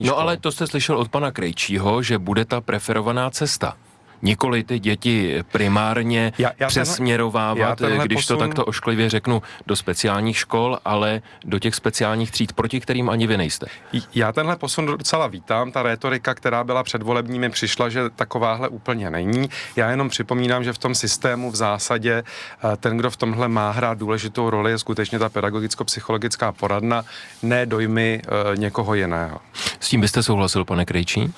No ale to jste slyšel od pana Krejčího, že bude ta preferovaná cesta. Nikoli ty děti primárně přesměrovávat, když to takto ošklivě řeknu, do speciálních škol, ale do těch speciálních tříd, proti kterým ani vy nejste. Já tenhle posun docela vítám. Ta rétorika, která byla předvolebními, přišla, že takováhle úplně není. Já jenom připomínám, že v tom systému v zásadě ten, kdo v tomhle má hrát důležitou roli, je skutečně ta pedagogicko-psychologická poradna, ne dojmy někoho jiného. S tím byste souhlasil, pane Krejčí?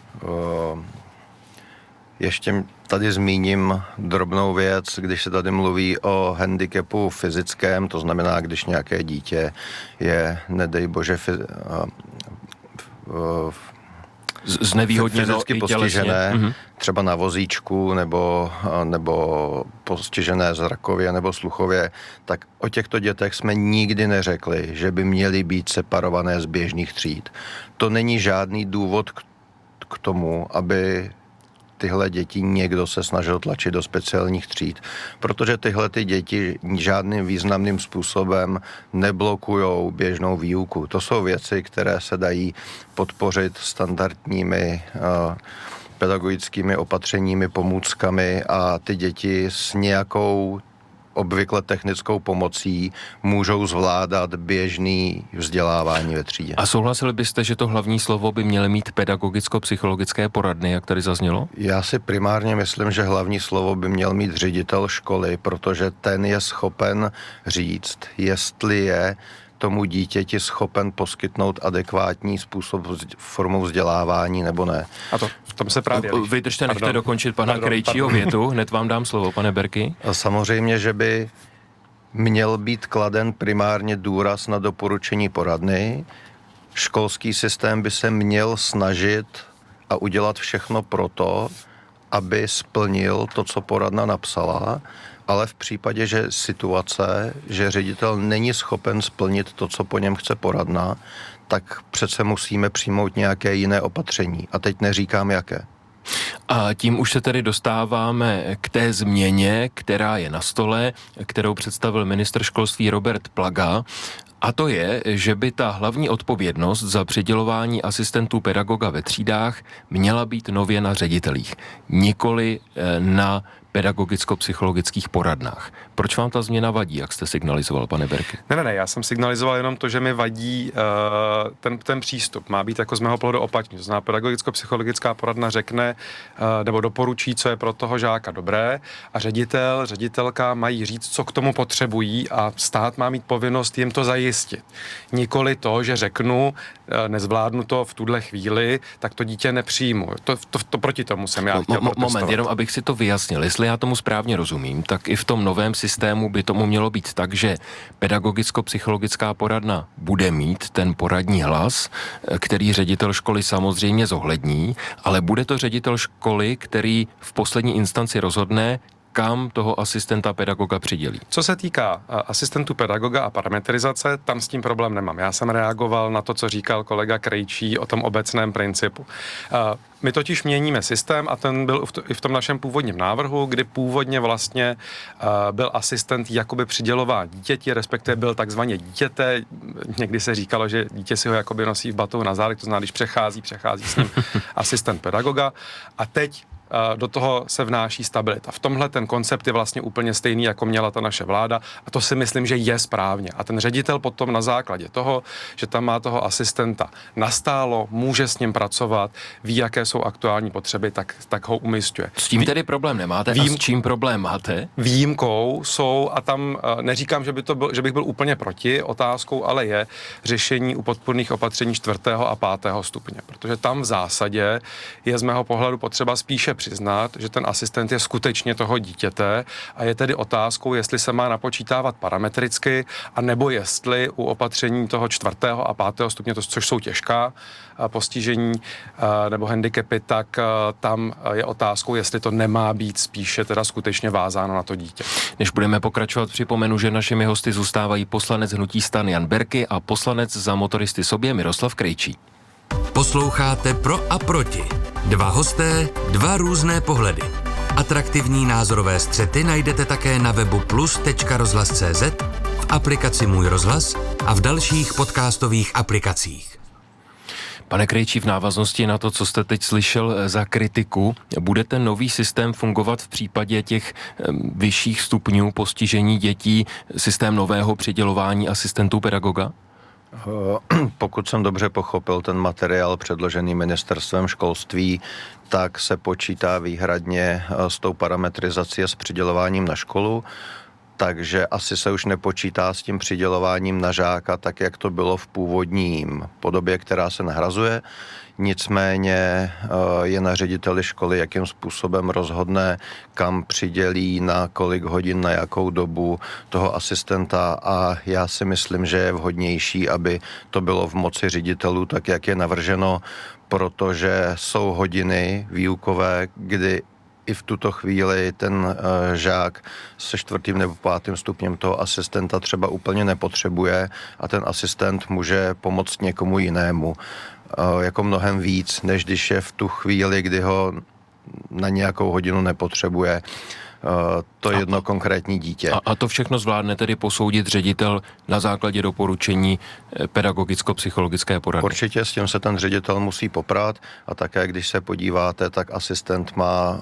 Ještě tady zmíním drobnou věc, když se tady mluví o handicapu fyzickém, to znamená, když nějaké dítě je, nedej bože, znevýhodněno fyzicky postižené, třeba na vozíčku nebo postižené zrakově nebo sluchově, tak o těchto dětech jsme nikdy neřekli, že by měly být separované z běžných tříd. To není žádný důvod k tomu, aby tyhle děti někdo se snažil tlačit do speciálních tříd, protože tyhle ty děti žádným významným způsobem neblokujou běžnou výuku. To jsou věci, které se dají podpořit standardními pedagogickými opatřeními, pomůckami a ty děti s nějakou obvykle technickou pomocí můžou zvládat běžný vzdělávání ve třídě. A souhlasili byste, že to hlavní slovo by měly mít pedagogicko-psychologické poradny, jak tady zaznělo? Já si primárně myslím, že hlavní slovo by měl mít ředitel školy, protože ten je schopen říct, jestli je tomu dítěti schopen poskytnout adekvátní způsob formou vzdělávání nebo ne. A to v tom se právě... Vydržte, nechte dokončit pana Krejčího větu, hned vám dám slovo, pane Berky. Samozřejmě, že by měl být kladen primárně důraz na doporučení poradny. Školský systém by se měl snažit a udělat všechno proto, aby splnil to, co poradna napsala, ale v případě, že situace, že ředitel není schopen splnit to, co po něm chce poradna, tak přece musíme přijmout nějaké jiné opatření. A teď neříkám jaké. A tím už se tedy dostáváme k té změně, která je na stole, kterou představil ministr školství Robert Plaga. A to je, že by ta hlavní odpovědnost za přidělování asistentů pedagoga ve třídách měla být nově na ředitelích, nikoli na pedagogicko-psychologických poradnách. Proč vám ta změna vadí, jak jste signalizoval, pane Berky? Ne, já jsem signalizoval jenom to, že mi vadí ten přístup. Má být jako z mého pohledu opačný. To znamená, pedagogicko-psychologická poradna řekne nebo doporučí, co je pro toho žáka dobré a ředitelka mají říct, co k tomu potřebují a stát má mít povinnost jim to zajistit. Nikoli to, že řeknu, nezvládnu to v tuhle chvíli, tak to dítě nepřijmu. To proti tomu jsem já chtěl protestovat. Moment, jenom abych si to vyjasnil. Jestli já tomu správně rozumím, tak i v tom novém systému by tomu mělo být tak, že pedagogicko-psychologická poradna bude mít ten poradní hlas, který ředitel školy samozřejmě zohlední, ale bude to ředitel školy, který v poslední instanci rozhodne, kam toho asistenta pedagoga přidělí. Co se týká asistentů pedagoga a parametrizace, tam s tím problém nemám. Já jsem reagoval na to, co říkal kolega Krejčí o tom obecném principu. My totiž měníme systém a ten byl i v tom našem původním návrhu, kdy původně vlastně byl asistent jakoby přidělován dítěti, respektive byl takzvaně dítěte. Někdy se říkalo, že dítě si ho jakoby nosí v batohu na zádech, to znamená, když přechází s ním asistent pedagoga. A teď do toho se vnáší stabilita. V tomhle ten koncept je vlastně úplně stejný, jako měla ta naše vláda a to si myslím, že je správně. A ten ředitel potom na základě toho, že tam má toho asistenta nastálo, může s ním pracovat, ví, jaké jsou aktuální potřeby, tak ho umisťuje. S tím tedy problém nemáte a s čím problém máte? Výjimkou jsou, a tam neříkám, že bych byl úplně proti, otázkou ale je řešení u podpůrných opatření 4. a 5. stupně, protože tam v zásadě je z mého pohledu potřeba spíše přiznat, že ten asistent je skutečně toho dítěte a je tedy otázkou, jestli se má napočítávat parametricky, anebo jestli u opatření toho 4. a 5. stupně, což jsou těžká postižení nebo handicapy, tak tam je otázkou, jestli to nemá být spíše teda skutečně vázáno na to dítě. Než budeme pokračovat, připomenu, že našimi hosty zůstávají poslanec hnutí STAN Jan Berky a poslanec za motoristy sobě Miroslav Krejčí. Posloucháte Pro a proti. Dva hosté, dva různé pohledy. Atraktivní názorové střety najdete také na webu plus.rozhlas.cz, v aplikaci Můj rozhlas a v dalších podcastových aplikacích. Pane Krejčí, v návaznosti na to, co jste teď slyšel za kritiku, bude ten nový systém fungovat v případě těch vyšších stupňů postižení dětí, systém nového přidělování asistentů pedagoga? Pokud jsem dobře pochopil ten materiál předložený ministerstvem školství, tak se počítá výhradně s tou parametrizací a s přidělováním na školu, takže asi se už nepočítá s tím přidělováním na žáka, tak jak to bylo v původním podobě, která se nahrazuje. Nicméně je na řediteli školy, jakým způsobem rozhodne, kam přidělí, na kolik hodin, na jakou dobu toho asistenta, a já si myslím, že je vhodnější, aby to bylo v moci ředitelů, tak jak je navrženo, protože jsou hodiny výukové, kdy i v tuto chvíli ten žák se 4. nebo 5. stupněm toho asistenta třeba úplně nepotřebuje a ten asistent může pomoct někomu jinému jako mnohem víc, než když je v tu chvíli, kdy ho na nějakou hodinu nepotřebuje to jedno konkrétní dítě. A to všechno zvládne tedy posoudit ředitel na základě doporučení pedagogicko-psychologické poradny? Určitě s tím se ten ředitel musí poprat a také, když se podíváte, tak asistent má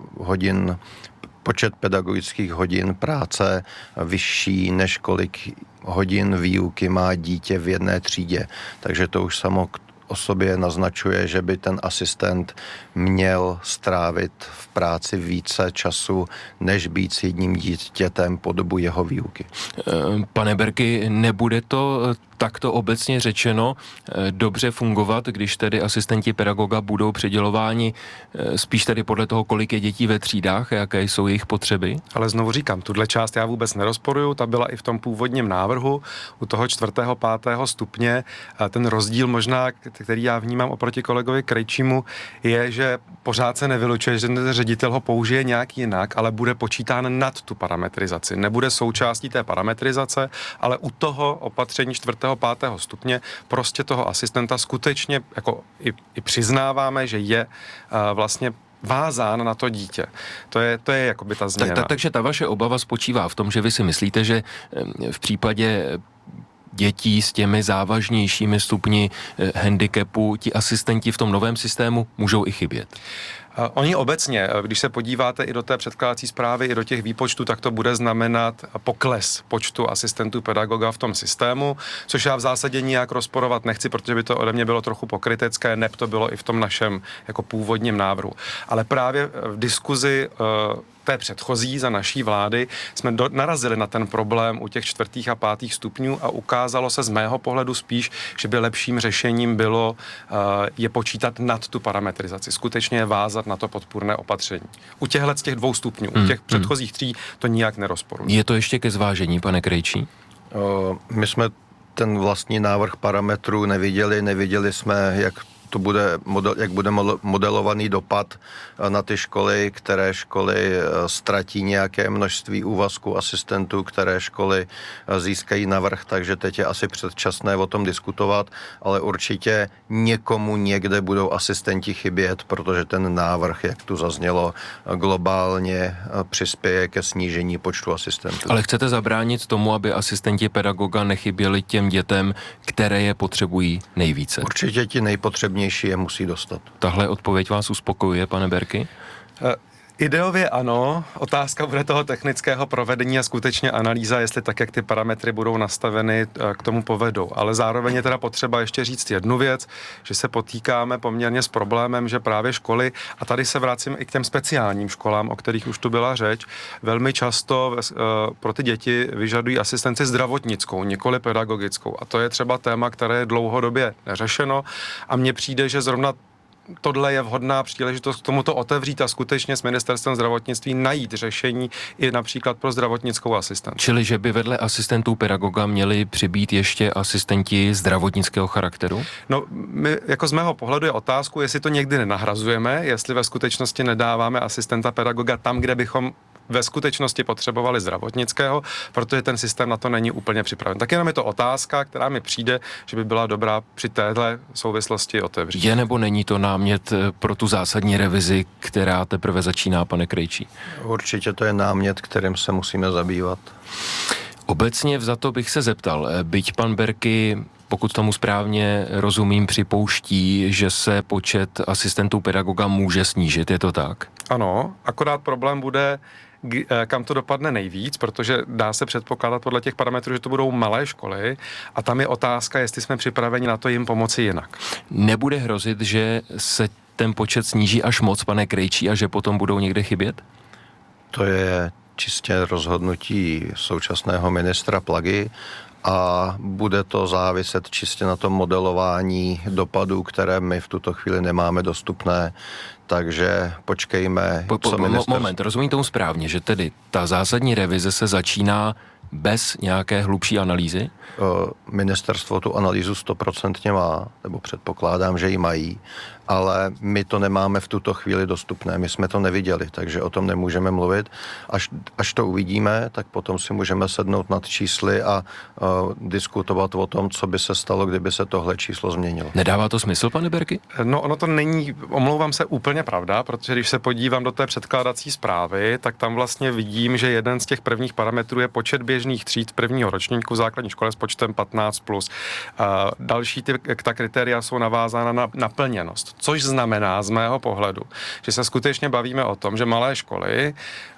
počet pedagogických hodin práce vyšší, než kolik hodin výuky má dítě v jedné třídě. Takže to už samo o sobě naznačuje, že by ten asistent měl strávit v práci více času, než být s jedním dítětem po dobu jeho výuky. Pane Berky, nebude to takto obecně řečeno dobře fungovat, když tedy asistenti pedagoga budou přidělováni spíš tedy podle toho, kolik je dětí ve třídách a jaké jsou jejich potřeby? Ale znovu říkám, tuhle část já vůbec nerozporuju, ta byla i v tom původním návrhu u toho 4. 5. stupně. Ten rozdíl možná, který já vnímám oproti kolegovi Krejčímu, je, že pořád se nevylučuje, že ředitel ho použije nějak jinak, ale bude počítán nad tu parametrizaci. Nebude součástí té parametrizace, ale u toho opatření 4. 5. stupně prostě toho asistenta skutečně jako i přiznáváme, že je vlastně vázán na to dítě. To je jakoby ta změna. Takže ta vaše obava spočívá v tom, že vy si myslíte, že v případě dětí s těmi závažnějšími stupni handicapu ti asistenti v tom novém systému můžou i chybět? Oni obecně, když se podíváte i do té předkládací zprávy, i do těch výpočtů, tak to bude znamenat pokles počtu asistentů pedagoga v tom systému, což já v zásadě nijak rozporovat nechci, protože by to ode mě bylo trochu pokrytecké, neb to bylo i v tom našem jako původním návrhu. Ale právě v diskuzi té předchozí za naší vlády jsme narazili na ten problém u těch 4. a 5. stupňů a ukázalo se z mého pohledu spíš, že by lepším řešením bylo je počítat nad tu parametrizaci. Skutečně je vázat na to podpůrné opatření. U těchhle z těch 2 stupňů, u těch předchozích 3 to nijak nerozporuje. Je to ještě ke zvážení, pane Krejčí? My jsme ten vlastní návrh parametrů neviděli jsme, jak bude modelovaný dopad na ty školy, které školy ztratí nějaké množství úvazků asistentů, které školy získají navrch, takže teď je asi předčasné o tom diskutovat, ale určitě někomu někde budou asistenti chybět, protože ten návrh, jak tu zaznělo, globálně přispěje ke snížení počtu asistentů. Ale chcete zabránit tomu, aby asistenti pedagoga nechyběli těm dětem, které je potřebují nejvíce? Určitě ti nejpotřebnější je musí dostat. Tahle odpověď vás uspokojuje, pane Berky? Ideově ano, otázka bude toho technického provedení a skutečně analýza, jestli tak, jak ty parametry budou nastaveny, k tomu povedou. Ale zároveň je teda potřeba ještě říct jednu věc, že se potýkáme poměrně s problémem, že právě školy, a tady se vracím i k těm speciálním školám, o kterých už tu byla řeč, velmi často pro ty děti vyžadují asistenci zdravotnickou, nikoli pedagogickou. A to je třeba téma, které je dlouhodobě neřešeno a mně přijde, že zrovna tohle je vhodná příležitost k tomuto otevřít a skutečně s ministerstvem zdravotnictví najít řešení i například pro zdravotnickou asistenci. Čili, že by vedle asistentů pedagoga měli přibýt ještě asistenti zdravotnického charakteru? No, my, jako z mého pohledu je otázku, jestli to někdy nenahrazujeme, jestli ve skutečnosti nedáváme asistenta pedagoga tam, kde bychom ve skutečnosti potřebovali zdravotnického, protože ten systém na to není úplně připraven. Tak jenom je to otázka, která mi přijde, že by byla dobrá při téhle souvislosti otevřít. Je nebo není to námět pro tu zásadní revizi, která teprve začíná, pane Krejčí? Určitě to je námět, kterým se musíme zabývat. Obecně vzato bych se zeptal, byť pan Berky pokud tomu správně rozumím, připouští, že se počet asistentů pedagoga může snížit, je to tak? Ano, akorát problém bude, kam to dopadne nejvíc, protože dá se předpokládat podle těch parametrů, že to budou malé školy a tam je otázka, jestli jsme připraveni na to jim pomoci jinak. Nebude hrozit, že se ten počet sníží až moc, pane Krejčí, a že potom budou někde chybět? To je čistě rozhodnutí současného ministra Plagy a bude to záviset čistě na tom modelování dopadů, které my v tuto chvíli nemáme dostupné, takže počkejme. Moment, rozumím tomu správně, že tedy ta zásadní revize se začíná bez nějaké hlubší analýzy? Ministerstvo tu analýzu 100% má, nebo předpokládám, že ji mají, ale my to nemáme v tuto chvíli dostupné. My jsme to neviděli, takže o tom nemůžeme mluvit. Až to uvidíme, tak potom si můžeme sednout nad čísly a diskutovat o tom, co by se stalo, kdyby se tohle číslo změnilo. Nedává to smysl, pane Berky? No, ono to není, omlouvám se, úplně pravda, protože když se podívám do té předkládací zprávy, tak tam vlastně vidím, že jeden z těch prvních parametrů je počet běžných tříd prvního ročníku v základní škole s počtem 15+. Další ta kritéria jsou navázána na naplněnost, což znamená z mého pohledu, že se skutečně bavíme o tom, že malé školy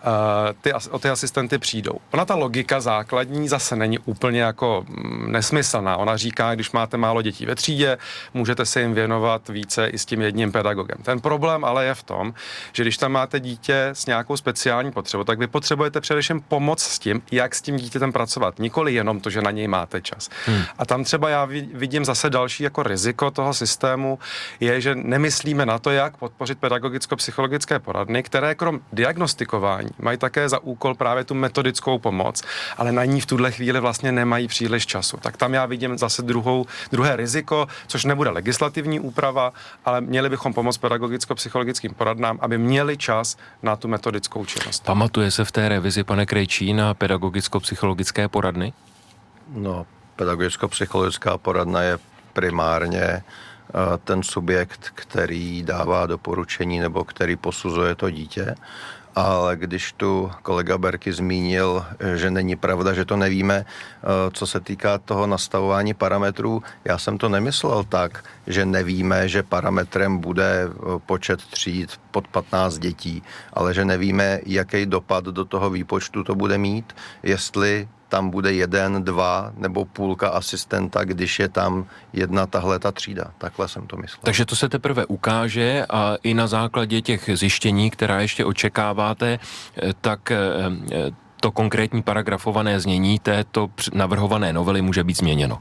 o ty asistenty přijdou. Ona ta logika základní zase není úplně jako nesmyslná. Ona říká, když máte málo dětí ve třídě, můžete se jim věnovat více i s tím jedním pedagogem. Ten problém ale je v tom, že když tam máte dítě s nějakou speciální potřebou, tak vy potřebujete především pomoc s tím, jak s tím dítětem pracovat. Nikoli jenom to, že na něj máte čas. A tam třeba já vidím zase další jako riziko toho systému je, že nemyslíme na to, jak podpořit pedagogicko-psychologické poradny, které krom diagnostikování mají také za úkol právě tu metodickou pomoc, ale na ní v tuhle chvíli vlastně nemají příliš času. Tak tam já vidím zase druhé riziko, což nebude legislativní úprava, ale měli bychom pomoct pedagogicko-psychologickým poradnám, aby měli čas na tu metodickou činnost. Pamatuje se v té revizi, pane Krejčí, na pedagogicko-psychologické poradny? No, pedagogicko-psychologická poradna je primárně ten subjekt, který dává doporučení nebo který posuzuje to dítě. Ale když tu kolega Berky zmínil, že není pravda, že to nevíme, co se týká toho nastavování parametrů, já jsem to nemyslel tak, že nevíme, že parametrem bude počet tříd pod 15 dětí, ale že nevíme, jaký dopad do toho výpočtu to bude mít, jestli tam bude 1, 2 nebo půlka asistenta, když je tam jedna tahleta třída. Takhle jsem to myslel. Takže to se teprve ukáže a i na základě těch zjištění, která ještě očekáváte, tak to konkrétní paragrafované znění této navrhované novely může být změněno.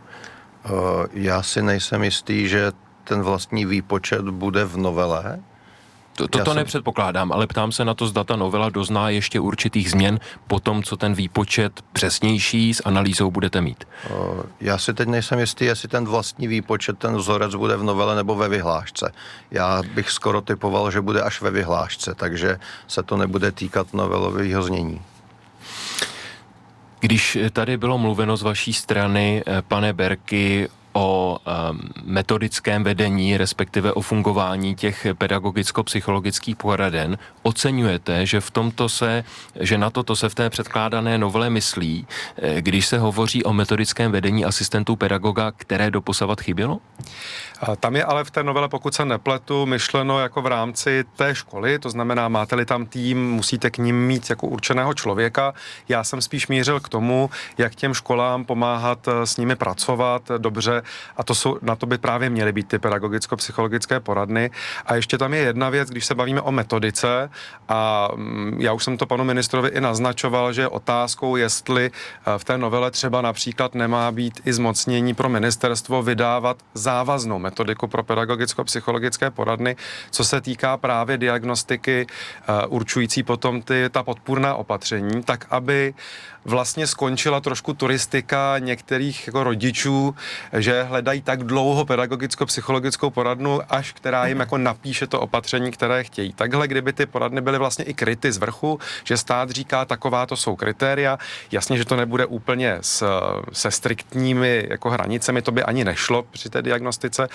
Já si nejsem jistý, že ten vlastní výpočet bude v novele. To nepředpokládám, ale ptám se na to, zda ta novela dozná ještě určitých změn po tom, co ten výpočet přesnější s analýzou budete mít. Já si teď nejsem jistý, jestli ten vlastní výpočet, ten vzorec bude v novele nebo ve vyhlášce. Já bych skoro typoval, že bude až ve vyhlášce, takže se to nebude týkat novelového znění. Když tady bylo mluveno z vaší strany, pane Berky, o metodickém vedení, respektive o fungování těch pedagogicko-psychologických poraden, oceňujete, že na toto se v té předkládané novele myslí, když se hovoří o metodickém vedení asistentů pedagoga, které doposavat chybělo? Tam je ale v té novele, pokud se nepletu, myšleno jako v rámci té školy, to znamená, máte-li tam tým, musíte k ním mít jako určeného člověka. Já jsem spíš mířil k tomu, jak těm školám pomáhat s nimi pracovat dobře, a na to by právě měly být ty pedagogicko-psychologické poradny. A ještě tam je jedna věc, když se bavíme o metodice, a já už jsem to panu ministrovi i naznačoval, že je otázkou, jestli v té novele třeba například nemá být i zmocnění pro ministerstvo vydávat závaznou metodiku pro pedagogicko-psychologické poradny, co se týká právě diagnostiky určující potom ta podpůrná opatření, tak aby vlastně skončila trošku turistika některých jako rodičů, že hledají tak dlouho pedagogicko-psychologickou poradnu, až která jim jako napíše to opatření, které chtějí. Takhle, kdyby ty poradny byly vlastně i kryty z vrchu, že stát říká, takováto jsou kritéria, jasně, že to nebude úplně se striktními jako hranicemi, to by ani nešlo při té diagnostice,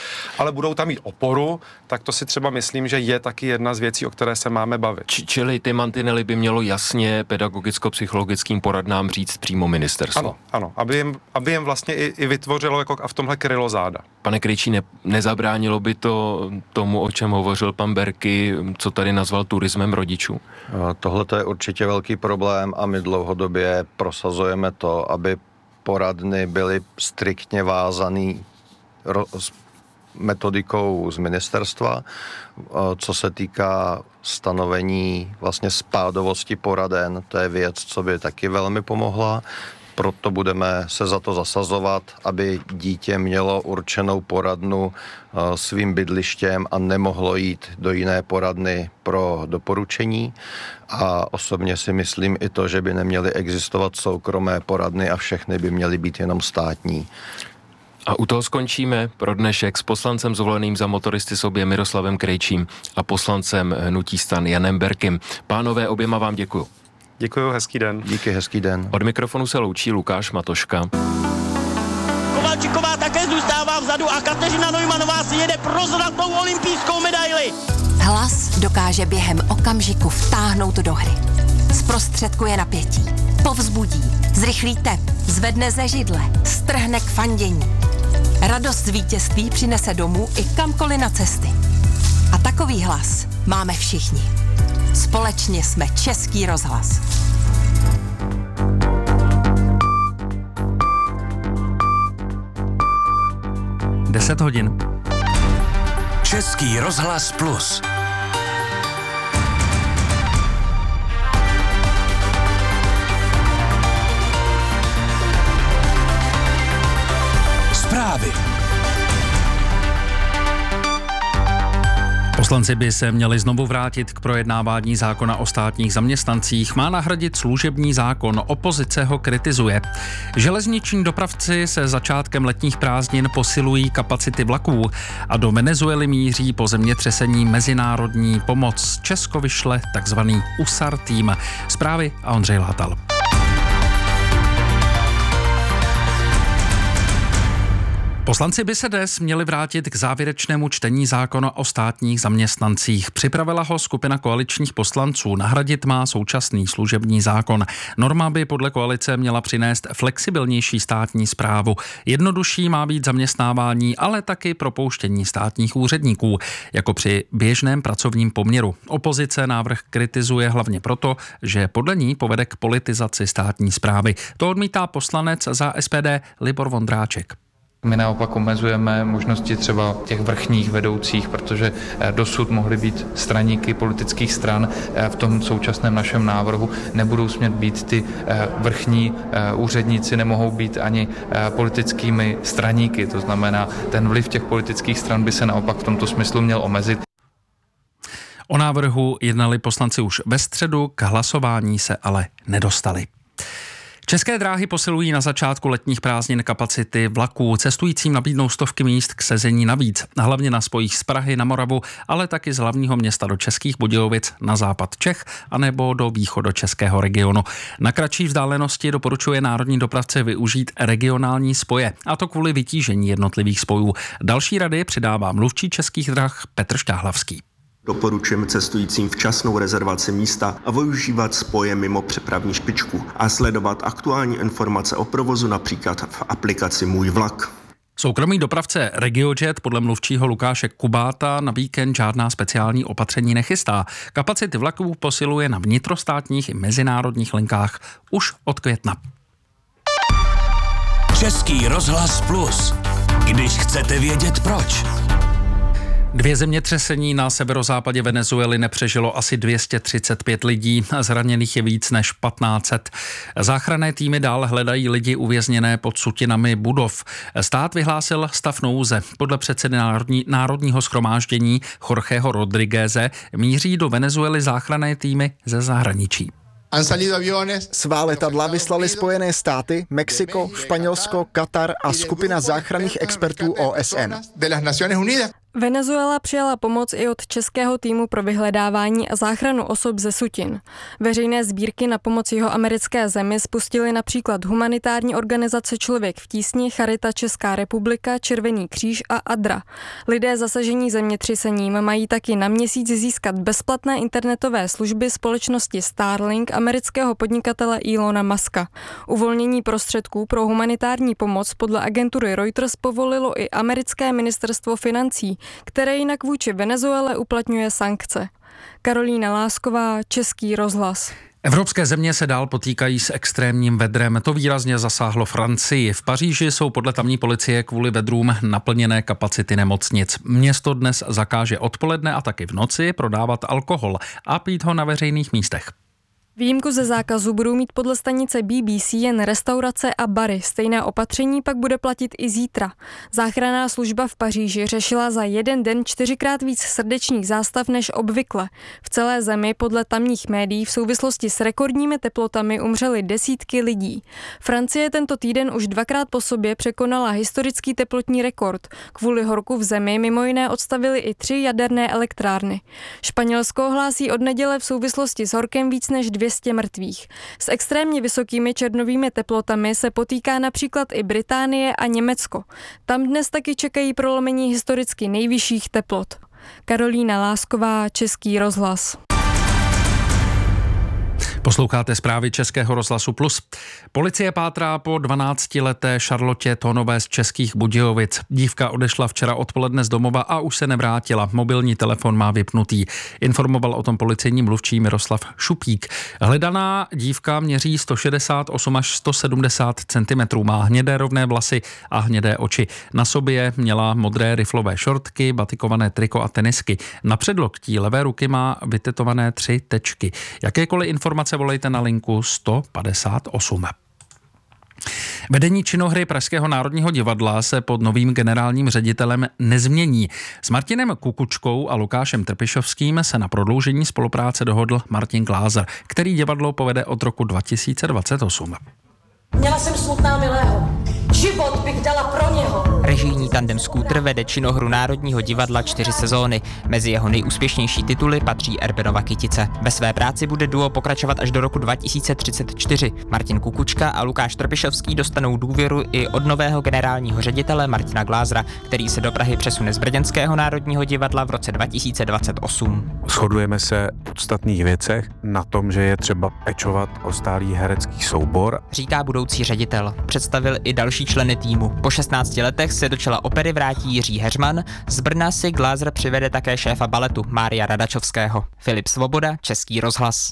ale budou tam mít oporu, tak to si třeba myslím, že je taky jedna z věcí, o které se máme bavit. Čili ty mantinely by mělo jasně pedagogicko-psychologickým poradnám říct přímo ministerstvo. Ano, aby jim vlastně i vytvořilo jako a v tomhle krylo záda. Pane Krejčí, nezabránilo by to tomu, o čem hovořil pan Berky, co tady nazval turismem rodičů? Tohle je určitě velký problém a my dlouhodobě prosazujeme to, aby poradny byly striktně vázaný s metodikou z ministerstva, co se týká stanovení vlastně spádovosti poraden, to je věc, co by taky velmi pomohla. Proto budeme se za to zasazovat, aby dítě mělo určenou poradnu svým bydlištěm a nemohlo jít do jiné poradny pro doporučení. A osobně si myslím i to, že by neměly existovat soukromé poradny a všechny by měly být jenom státní. A u toho skončíme pro dnešek s poslancem zvoleným za Motoristy sobě Miroslavem Krejčím a poslancem hnutí STAN Janem Berkym. Pánové, oběma vám děkuju. Děkuju, hezký den. Díky, hezký den. Od mikrofonu se loučí Lukáš Matoška. Kovalčiková také zůstává vzadu a Kateřina Neumannová si jede pro zlatou olympijskou medaili. Hlas dokáže během okamžiku vtáhnout do hry. Zprostředkuje napětí, povzbudí, zrychlí tep, zvedne ze židle, strhne k fandění. Radost z vítězství přinese domů i kamkoliv na cesty. A takový hlas máme všichni. Společně jsme Český rozhlas. Deset hodin. Český rozhlas Plus. Zprávy. Poslanci by se měli znovu vrátit k projednávání zákona o státních zaměstnancích. Má nahradit služební zákon, opozice ho kritizuje. Železniční dopravci se začátkem letních prázdnin posilují kapacity vlaků a do Venezuely míří po zemětřesení mezinárodní pomoc. Česko vyšle takzvaný USAR tým. Zprávy a Ondřej Látal. Poslanci by se dnes měli vrátit k závěrečnému čtení zákona o státních zaměstnancích. Připravila ho skupina koaličních poslanců. Nahradit má současný služební zákon. Norma by podle koalice měla přinést flexibilnější státní správu. Jednodušší má být zaměstnávání, ale taky propouštění státních úředníků, jako při běžném pracovním poměru. Opozice návrh kritizuje hlavně proto, že podle ní povede k politizaci státní správy. To odmítá poslanec za SPD Libor Vondráček. My naopak omezujeme možnosti třeba těch vrchních vedoucích, protože dosud mohly být straníky politických stran. V tom současném našem návrhu nebudou smět být ty vrchní úředníci, nemohou být ani politickými straníky. To znamená, ten vliv těch politických stran by se naopak v tomto smyslu měl omezit. O návrhu jednali poslanci už ve středu, k hlasování se ale nedostali. České dráhy posilují na začátku letních prázdnin kapacity vlaků. Cestujícím nabídnou stovky míst k sezení navíc, hlavně na spojích z Prahy na Moravu, ale taky z hlavního města do Českých Budějovic na západ Čech anebo do východočeského regionu. Na kratší vzdálenosti doporučuje národní dopravce využít regionální spoje, a to kvůli vytížení jednotlivých spojů. Další rady přidává mluvčí Českých drah Petr Štáhlavský. Doporučujeme cestujícím včasnou rezervaci místa a využívat spoje mimo přepravní špičku a sledovat aktuální informace o provozu například v aplikaci Můj vlak. Soukromý dopravce RegioJet podle mluvčího Lukáše Kubáta na víkend žádná speciální opatření nechystá. Kapacity vlaků posiluje na vnitrostátních i mezinárodních linkách už od května. Český rozhlas Plus. Když chcete vědět proč. 2 zemětřesení na severozápadě Venezuely nepřežilo asi 235 lidí, zraněných je víc než 1500. Záchranné týmy dál hledají lidi uvězněné pod sutinami budov. Stát vyhlásil stav nouze. Podle předsedy Národního shromáždění Jorgeho Rodrigueze míří do Venezuely záchranné týmy ze zahraničí. Svá letadla vyslali Spojené státy, Mexiko, Španělsko, Katar a skupina záchranných expertů OSN. Venezuela přijala pomoc i od českého týmu pro vyhledávání a záchranu osob ze sutin. Veřejné sbírky na pomoc jihoamerické zemi spustily například humanitární organizace Člověk v tísni, Charita Česká republika, Červený kříž a ADRA. Lidé zasažení zemětřesením mají taky na měsíc získat bezplatné internetové služby společnosti Starlink amerického podnikatele Elona Muska. Uvolnění prostředků pro humanitární pomoc podle agentury Reuters povolilo i americké ministerstvo financí, které jinak vůči Venezuele uplatňuje sankce. Karolína Lásková, Český rozhlas. Evropské země se dál potýkají s extrémním vedrem. To výrazně zasáhlo Francii. V Paříži jsou podle tamní policie kvůli vedrům naplněné kapacity nemocnic. Město dnes zakáže odpoledne a taky v noci prodávat alkohol a pít ho na veřejných místech. Výjimku ze zákazu budou mít podle stanice BBC jen restaurace a bary. Stejné opatření pak bude platit i zítra. Záchranná služba v Paříži řešila za jeden den 4krát víc srdečních zástav než obvykle. V celé zemi podle tamních médií v souvislosti s rekordními teplotami umřely desítky lidí. Francie tento týden už 2krát po sobě překonala historický teplotní rekord. Kvůli horku v zemi mimo jiné odstavili i 3 jaderné elektrárny. Španělsko hlásí od neděle v souvislosti s horkem víc než 200 mrtvých. S extrémně vysokými červnovými teplotami se potýká například i Británie a Německo. Tam dnes taky čekají prolomení historicky nejvyšších teplot. Karolína Lásková, Český rozhlas. Posloucháte zprávy Českého rozhlasu Plus. Policie pátrá po 12leté Charlotte Tonové z Českých Budějovic. Dívka odešla včera odpoledne z domova a už se nevrátila. Mobilní telefon má vypnutý. Informoval o tom policejní mluvčí Miroslav Šupík. Hledaná dívka měří 168 až 170 cm. Má hnědé rovné vlasy a hnědé oči. Na sobě měla modré riflové šortky, batikované triko a tenisky. Na předloktí levé ruky má vytetované 3 tečky. Jakékoliv informace volejte na linku 158. Vedení činohry Pražského národního divadla se pod novým generálním ředitelem nezmění. S Martinem Kukučkou a Lukášem Trpišovským se na prodloužení spolupráce dohodl Martin Glázer, který divadlo povede od roku 2028. Měla jsem smutná milého. Život bych dala pro něho. Režijní tandem Skútr vede činohru Národního divadla 4 sezóny. Mezi jeho nejúspěšnější tituly patří Erbenova Kytice. Ve své práci bude duo pokračovat až do roku 2034. Martin Kukučka a Lukáš Trpišovský dostanou důvěru i od nového generálního ředitele Martina Glázera, který se do Prahy přesune z Brněnského Národního divadla v roce 2028. Shodujeme se v podstatných věcech na tom, že je třeba pečovat o stálý herecký soubor. Říká budoucí ředitel. Představil i další členy týmu. Po 16 letech se do čela opery vrátí Jiří Heřman, z Brna si Glázer přivede také šéfa baletu Mária Radačovského. Filip Svoboda, Český rozhlas.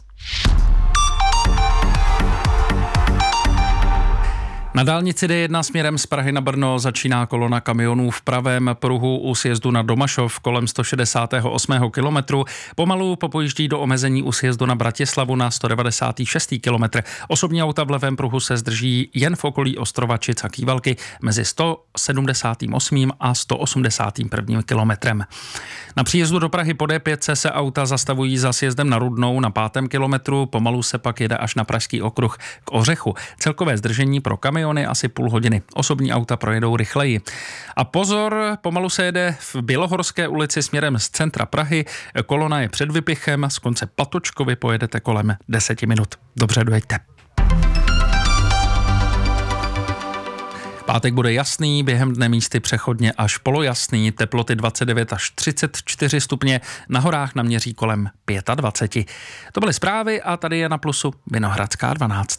Na dálnici D1 směrem z Prahy na Brno začíná kolona kamionů v pravém pruhu u sjezdu na Domašov kolem 168. kilometru. Pomalu popojíždí do omezení u sjezdu na Bratislavu na 196. kilometr. Osobní auta v levém pruhu se zdrží jen v okolí Ostrovačic a Kývalky mezi 178. a 181. kilometrem. Na příjezdu do Prahy po D5 se auta zastavují za sjezdem na Rudnou na 5. kilometru, pomalu se pak jede až na Pražský okruh k Ořechu. Celkové zdržení pro kamiony asi půl hodiny. Osobní auta projedou rychleji. A pozor, pomalu se jede v Bělohorské ulici směrem z centra Prahy. Kolona je před Vypichem, z konce Patočkovy pojedete kolem 10 minut. Dobře, dojďte. Pátek bude jasný, během dne místy přechodně až polojasný, teploty 29 až 34 stupně, na horách naměří kolem 25. To byly zprávy a tady je na Plusu Vinohradská 12.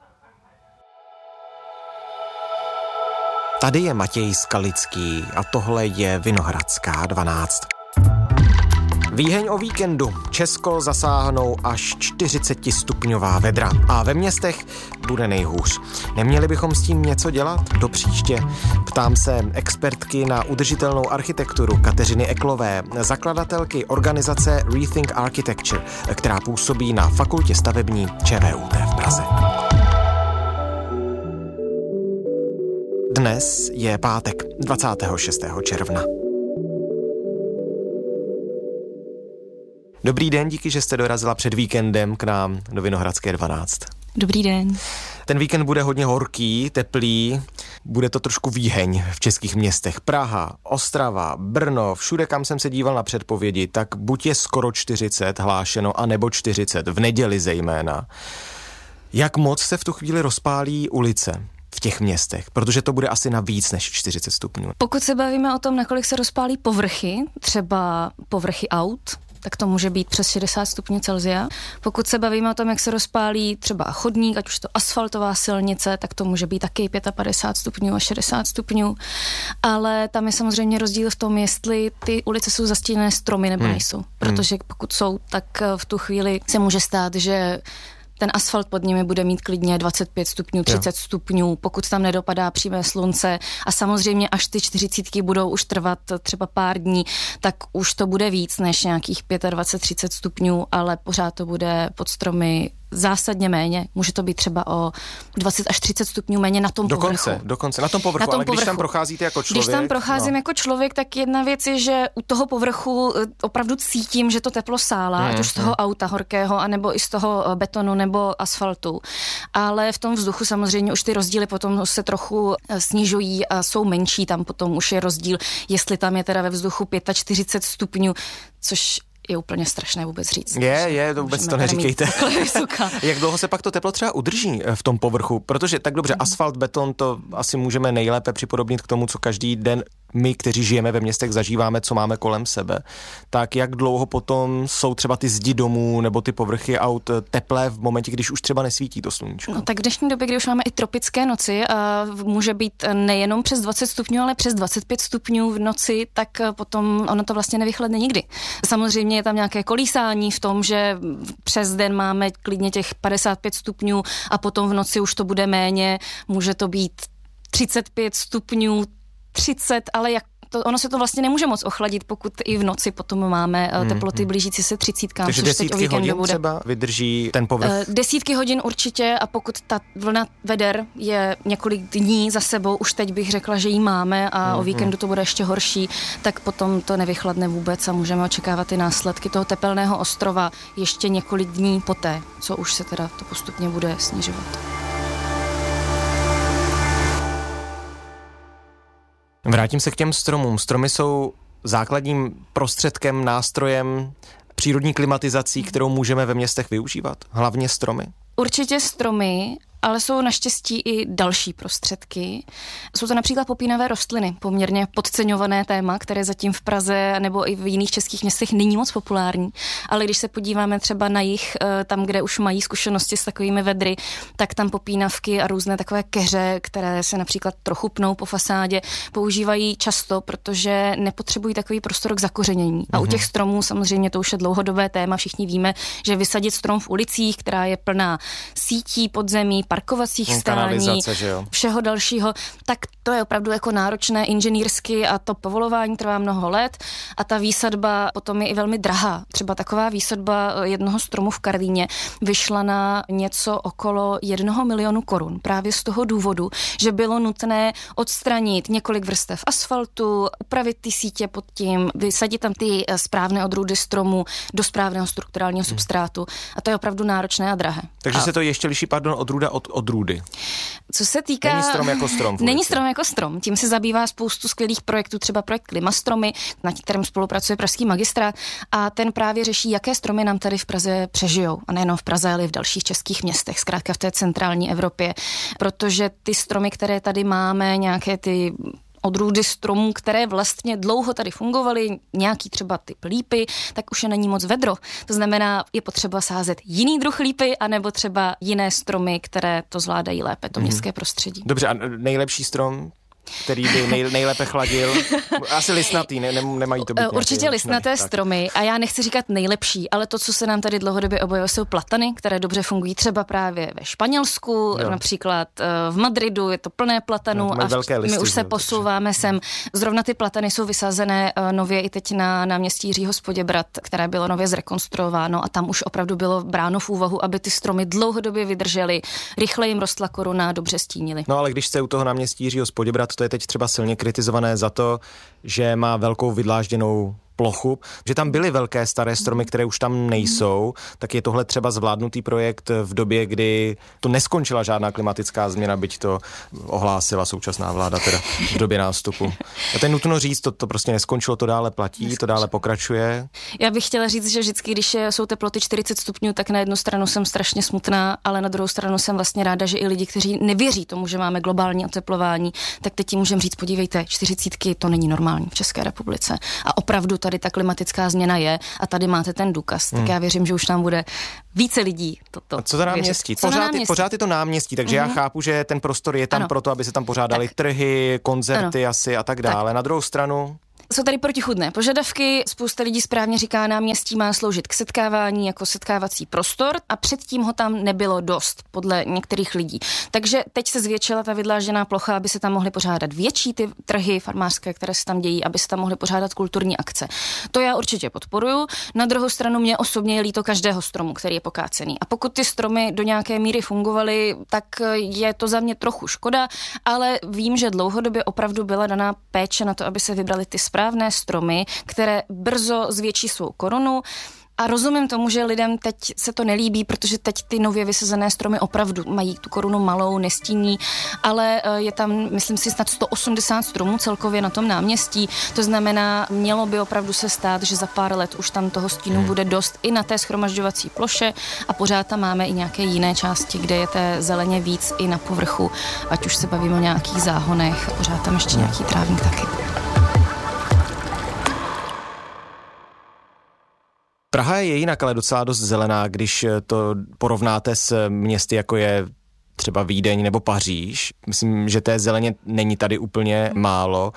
Tady je Matěj Skalický a tohle je Vinohradská 12. Výheň o víkendu. Česko zasáhnou až 40stupňová vedra a ve městech bude nejhůř. Neměli bychom s tím něco dělat do příště? Ptám se expertky na udržitelnou architekturu Kateřiny Eklové, zakladatelky organizace Rethink Architecture, která působí na Fakultě stavební ČVUT v Praze. Dnes je pátek 26. června. Dobrý den, díky, že jste dorazila před víkendem k nám do Vinohradské 12. Dobrý den. Ten víkend bude hodně horký, teplý. bude to trošku výheň v českých městech. Praha, Ostrava, Brno, všude, kam jsem se díval na předpovědi, tak buď je skoro 40 hlášeno, anebo 40, v neděli zejména. Jak moc se v tu chvíli rozpálí ulice v těch městech? Protože to bude asi na víc než 40 stupňů. Pokud se bavíme o tom, nakolik se rozpálí povrchy, třeba povrchy aut, tak to může být přes 60 stupňů Celsia. Pokud se bavíme o tom, jak se rozpálí třeba chodník, ať už to asfaltová silnice, tak to může být taky 55 stupňů a 60 stupňů. Ale tam je samozřejmě rozdíl v tom, jestli ty ulice jsou zastíněné stromy nebo nejsou. Protože pokud jsou, tak v tu chvíli se může stát, že ten asfalt pod nimi bude mít klidně 25 stupňů, 30 stupňů, pokud tam nedopadá přímé slunce. A samozřejmě, až ty 40 budou už trvat třeba pár dní, tak už to bude víc než nějakých 25-30 stupňů, ale pořád to bude pod stromy zásadně méně. Může to být třeba o 20 až 30 stupňů méně na tom povrchu. Dokonce, na tom povrchu, ale když tam procházíte jako člověk. Když tam procházím jako člověk, tak jedna věc je, že u toho povrchu opravdu cítím, že to teplo sálá, ať už z toho auta horkého, anebo i z toho betonu nebo asfaltu. Ale v tom vzduchu samozřejmě už ty rozdíly potom se trochu snižují a jsou menší. Tam potom už je rozdíl, jestli tam je teda ve vzduchu 45 stupňů, což je úplně strašné vůbec říct. To vůbec to neříkejte. Jak dlouho se pak to teplo třeba udrží v tom povrchu? Protože tak dobře, asfalt, beton, to asi můžeme nejlépe připodobnit k tomu, co každý den my, kteří žijeme ve městech, zažíváme, co máme kolem sebe. Tak jak dlouho potom jsou třeba ty zdi domů nebo ty povrchy aut teplé v momentě, když už třeba nesvítí to sluníčko? No tak v dnešní době, kdy už máme i tropické noci a může být nejenom přes 20 stupňů, ale přes 25 stupňů v noci, tak potom ono to vlastně nevychladne nikdy. Samozřejmě je tam nějaké kolísání v tom, že přes den máme klidně těch 55 stupňů a potom v noci už to bude méně, může to být 35 stupňů, 30, ale ono se to vlastně nemůže moc ochladit, pokud i v noci potom máme teploty blížící se 30. Takže desítky hodin třeba vydrží ten povrch? Desítky hodin určitě, a pokud ta vlna veder je několik dní za sebou, už teď bych řekla, že ji máme a o víkendu to bude ještě horší, tak potom to nevychladne vůbec a můžeme očekávat ty následky toho tepelného ostrova ještě několik dní poté, co už se teda to postupně bude snižovat. Vrátím se k těm stromům. Stromy jsou základním prostředkem, nástrojem přírodní klimatizací, kterou můžeme ve městech využívat. Hlavně stromy. Určitě stromy, ale jsou naštěstí i další prostředky. Jsou to například popínavé rostliny, poměrně podceňované téma, které zatím v Praze nebo i v jiných českých městech není moc populární. Ale když se podíváme třeba na jih, tam, kde už mají zkušenosti s takovými vedry, tak tam popínavky a různé takové keře, které se například trochu pnou po fasádě, používají často, protože nepotřebují takový prostor k zakořenění. A u těch stromů samozřejmě to už je dlouhodobé téma. Všichni víme, že vysadit strom v ulicích, která je plná sítí podzemí, parkovacích stání, všeho dalšího, tak to je opravdu jako náročné inženýrsky a to povolování trvá mnoho let a ta výsadba potom je i velmi drahá. Třeba taková výsadba jednoho stromu v Karlíně vyšla na něco okolo 1 milionu korun. Právě z toho důvodu, že bylo nutné odstranit několik vrstev asfaltu, upravit ty sítě pod tím, vysadit tam ty správné odrůdy stromů do správného strukturálního substrátu. A to je opravdu náročné a drahé. Takže se to ještě liší, odrůda od odrůdy. Co se týká... Není strom jako strom. Není strom jako strom. Tím se zabývá spoustu skvělých projektů, třeba projekt Klimastromy, na kterém spolupracuje pražský magistrát a ten právě řeší, jaké stromy nám tady v Praze přežijou. A nejenom v Praze, ale i v dalších českých městech, zkrátka v té centrální Evropě. Protože ty stromy, které tady máme, nějaké ty odrůdy stromů, které vlastně dlouho tady fungovaly, nějaký třeba typ lípy, tak už je není moc vedro. To znamená, je potřeba sázet jiný druh lípy, anebo třeba jiné stromy, které to zvládají lépe, to městské prostředí. Dobře, a nejlepší strom, který by nejlépe chladil? Asi listnatý, nemají to být určitě listnaté stromy a já nechci říkat nejlepší, ale to, co se nám tady dlouhodobě objevuje, jsou platany, které dobře fungují třeba právě ve Španělsku, například v Madridu je to plné platanů a my už se posouváme sem. Zrovna ty platany jsou vysázené nově i teď na náměstí Jiřího z Poděbrad, které bylo nově zrekonstruováno a tam už opravdu bylo bráno v úvahu, aby ty stromy dlouhodobě vydržely, rychle jim rostla koruna, dobře stínily. No ale když se u toho náměstí Jiřího z Poděbrad, to je teď třeba silně kritizované za to, že má velkou vydlážděnou plochu, že tam byly velké staré stromy, které už tam nejsou, tak je tohle třeba zvládnutý projekt v době, kdy to neskončila žádná klimatická změna, byť to ohlásila současná vláda teda v době nástupu. A to je nutno říct, to prostě neskončilo, to dále platí, to dále pokračuje. Já bych chtěla říct, že vždycky, když jsou teploty 40 stupňů, tak na jednu stranu jsem strašně smutná, ale na druhou stranu jsem vlastně ráda, že i lidi, kteří nevěří tomu, že máme globální oteplování, tak teď tím můžeme říct, podívejte, 40 to není normální v České republice. A opravdu tady ta klimatická změna je a tady máte ten důkaz. Tak já věřím, že už tam bude více lidí toto. A co za náměstí? Pořád je to náměstí, takže já chápu, že ten prostor je tam proto, aby se tam pořádaly trhy, koncerty asi a tak dále. Na druhou stranu jsou tady protichůdné požadavky, spousta lidí správně říká, náměstí má sloužit k setkávání jako setkávací prostor a předtím ho tam nebylo dost, podle některých lidí. Takže teď se zvětšila ta vydlážděná plocha, aby se tam mohly pořádat větší ty trhy farmářské, které se tam dějí, aby se tam mohly pořádat kulturní akce. To já určitě podporuju. Na druhou stranu mě osobně je líto každého stromu, který je pokácený. A pokud ty stromy do nějaké míry fungovaly, tak je to za mě trochu škoda, ale vím, že dlouhodobě opravdu byla daná péče na to, aby se vybrali ty správné stromy, které brzo zvětší svou korunu. A rozumím tomu, že lidem teď se to nelíbí, protože teď ty nově vysazené stromy opravdu mají tu korunu malou, nestíní, ale je tam, myslím si, snad 180 stromů celkově na tom náměstí. To znamená, mělo by opravdu se stát, že za pár let už tam toho stínu bude dost i na té shromažďovací ploše a pořád tam máme i nějaké jiné části, kde je té zeleně víc i na povrchu, ať už se bavíme o nějakých záhonech a pořád tam ještě nějaký trávník taky. Praha je jinak, ale docela dost zelená, když to porovnáte s městy, jako je třeba Vídeň nebo Paříž. Myslím, že té zeleně není tady úplně málo.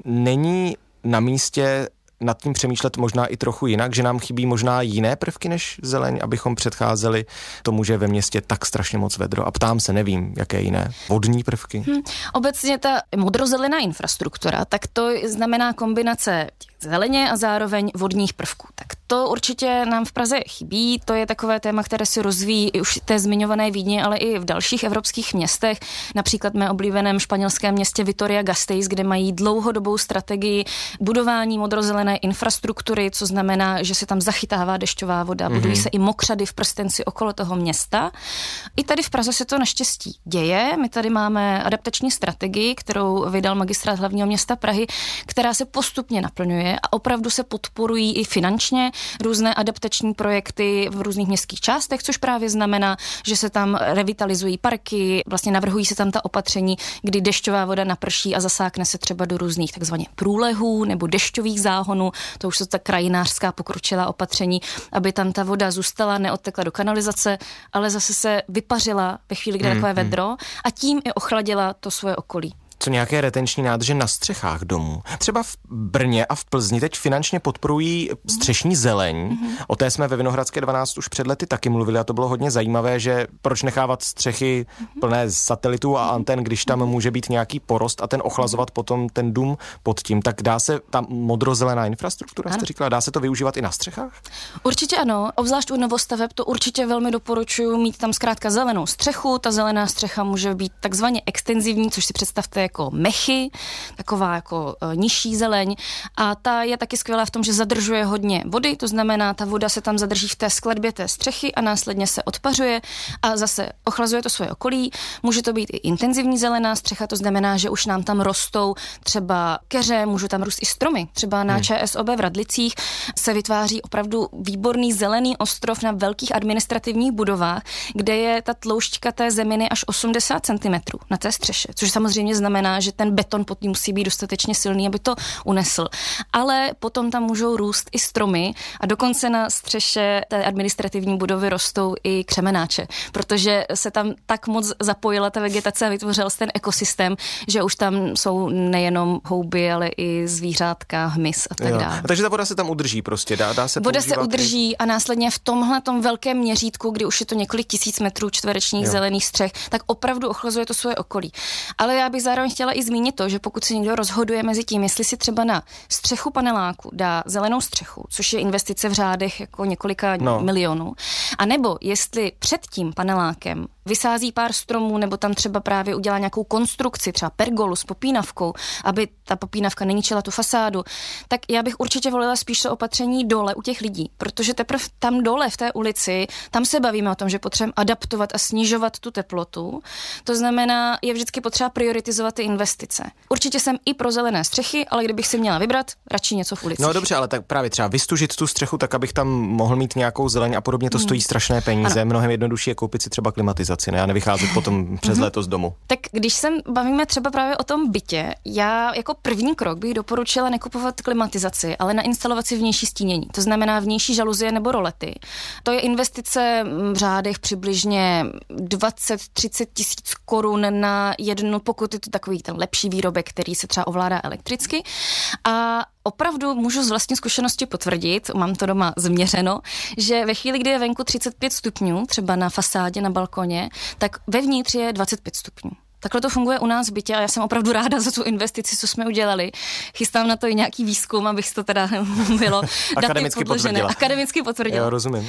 Není na místě nad tím přemýšlet možná i trochu jinak, že nám chybí možná jiné prvky než zeleň, abychom předcházeli tomu, že ve městě tak strašně moc vedro. A ptám se, nevím, jaké jiné vodní prvky. Obecně ta modrozelená infrastruktura, tak to znamená kombinace zeleně a zároveň vodních prvků. Tak to určitě nám v Praze chybí, to je takové téma, které se rozvíjí i už v té zmiňované Vídni, ale i v dalších evropských městech, například mé oblíbeném španělském městě Vitoria-Gasteiz, kde mají dlouhodobou strategii budování modrozelené infrastruktury, co znamená, že se tam zachytává dešťová voda, budují se i mokřady v prstenci okolo toho města. I tady v Praze se to naštěstí děje. My tady máme adaptační strategii, kterou vydal Magistrát hlavního města Prahy, která se postupně naplňuje a opravdu se podporují i finančně různé adaptační projekty v různých městských částech, což právě znamená, že se tam revitalizují parky, vlastně navrhují se tam ta opatření, kdy dešťová voda naprší a zasákne se třeba do různých takzvaně průlehů nebo dešťových záhonů. To už jsou ta krajinářská pokročilá opatření, aby tam ta voda zůstala, neodtekla do kanalizace, ale zase se vypařila ve chvíli, kdy takové vedro a tím i ochladila to svoje okolí. Co nějaké retenční nádrže na střechách domů. Třeba v Brně a v Plzni teď finančně podporují střešní zeleň. O té jsme ve Vinohradské 12 už před lety taky mluvili a to bylo hodně zajímavé, že proč nechávat střechy plné satelitů a anten, když tam může být nějaký porost a ten ochlazovat potom ten dům pod tím. Tak dá se ta modrozelená infrastruktura, jste říkala, dá se to využívat i na střechách? Určitě ano, obzvlášť u novostaveb to určitě velmi doporučuji mít tam zkrátka zelenou střechu. Ta zelená střecha může být takzvaně extenzivní, což si představte jako mechy, taková jako nižší zeleň a ta je taky skvělá v tom, že zadržuje hodně vody, to znamená, ta voda se tam zadrží v té skladbě té střechy a následně se odpařuje a zase ochlazuje to svoje okolí. Může to být i intenzivní zelená střecha, to znamená, že už nám tam rostou třeba keře, můžou tam růst i stromy. Třeba na ČSOB v Radlicích se vytváří opravdu výborný zelený ostrov na velkých administrativních budovách, kde je ta tloušťka té zeminy až 80 cm na té střeše, což samozřejmě znamená, že ten beton pod tím musí být dostatečně silný, aby to unesl. Ale potom tam můžou růst i stromy a dokonce na střeše té administrativní budovy rostou i křemenáče, protože se tam tak moc zapojila ta vegetace a vytvořil se ten ekosystém, že už tam jsou nejenom houby, ale i zvířátka, hmyz a tak dále. Takže ta voda se tam udrží prostě, dá se voda se udrží a následně v tomhletom velkém měřítku, kdy už je to několik tisíc metrů čtverečních zelených střech, tak opravdu ochlazuje to svoje okolí. Ale já bych zároveň chtěla i zmínit to, že pokud se někdo rozhoduje mezi tím, jestli si třeba na střechu paneláku dá zelenou střechu, což je investice v řádech jako několika milionů, A nebo jestli před tím panelákem vysází pár stromů nebo tam třeba právě udělá nějakou konstrukci, třeba pergolu s popínavkou, aby ta popínavka neničila tu fasádu, tak já bych určitě volila spíš to opatření dole u těch lidí, protože teprve tam dole v té ulici, tam se bavíme o tom, že potřebujeme adaptovat a snižovat tu teplotu. To znamená, je vždycky potřeba prioritizovat ty investice. Určitě jsem i pro zelené střechy, ale kdybych si měla vybrat, radši něco v ulici. No dobře, ale tak právě třeba vystužit tu střechu, tak abych tam mohl mít nějakou zeleň a podobně, to stojí strašné peníze. Ano. Mnohem jednodušší je koupit si třeba klimatizaci, ne? A nevycházet potom přes léto z domu. Tak když se bavíme třeba právě o tom bytě, já jako první krok bych doporučila nekupovat klimatizaci, ale nainstalovat si vnější stínění. To znamená vnější žaluzie nebo rolety. To je investice v řádech přibližně 20-30 tisíc korun na jednu, pokud je to takový ten lepší výrobek, který se třeba ovládá elektricky. A opravdu můžu z vlastní zkušenosti potvrdit, mám to doma změřeno, že ve chvíli, kdy je venku 35 stupňů, třeba na fasádě, na balkoně, tak vevnitř je 25 stupňů. Takhle to funguje u nás v bytě a já jsem opravdu ráda za tu investici, co jsme udělali. Chystám na to i nějaký výzkum, abych to teda bylo akademicky potvrdila. Jo, rozumím.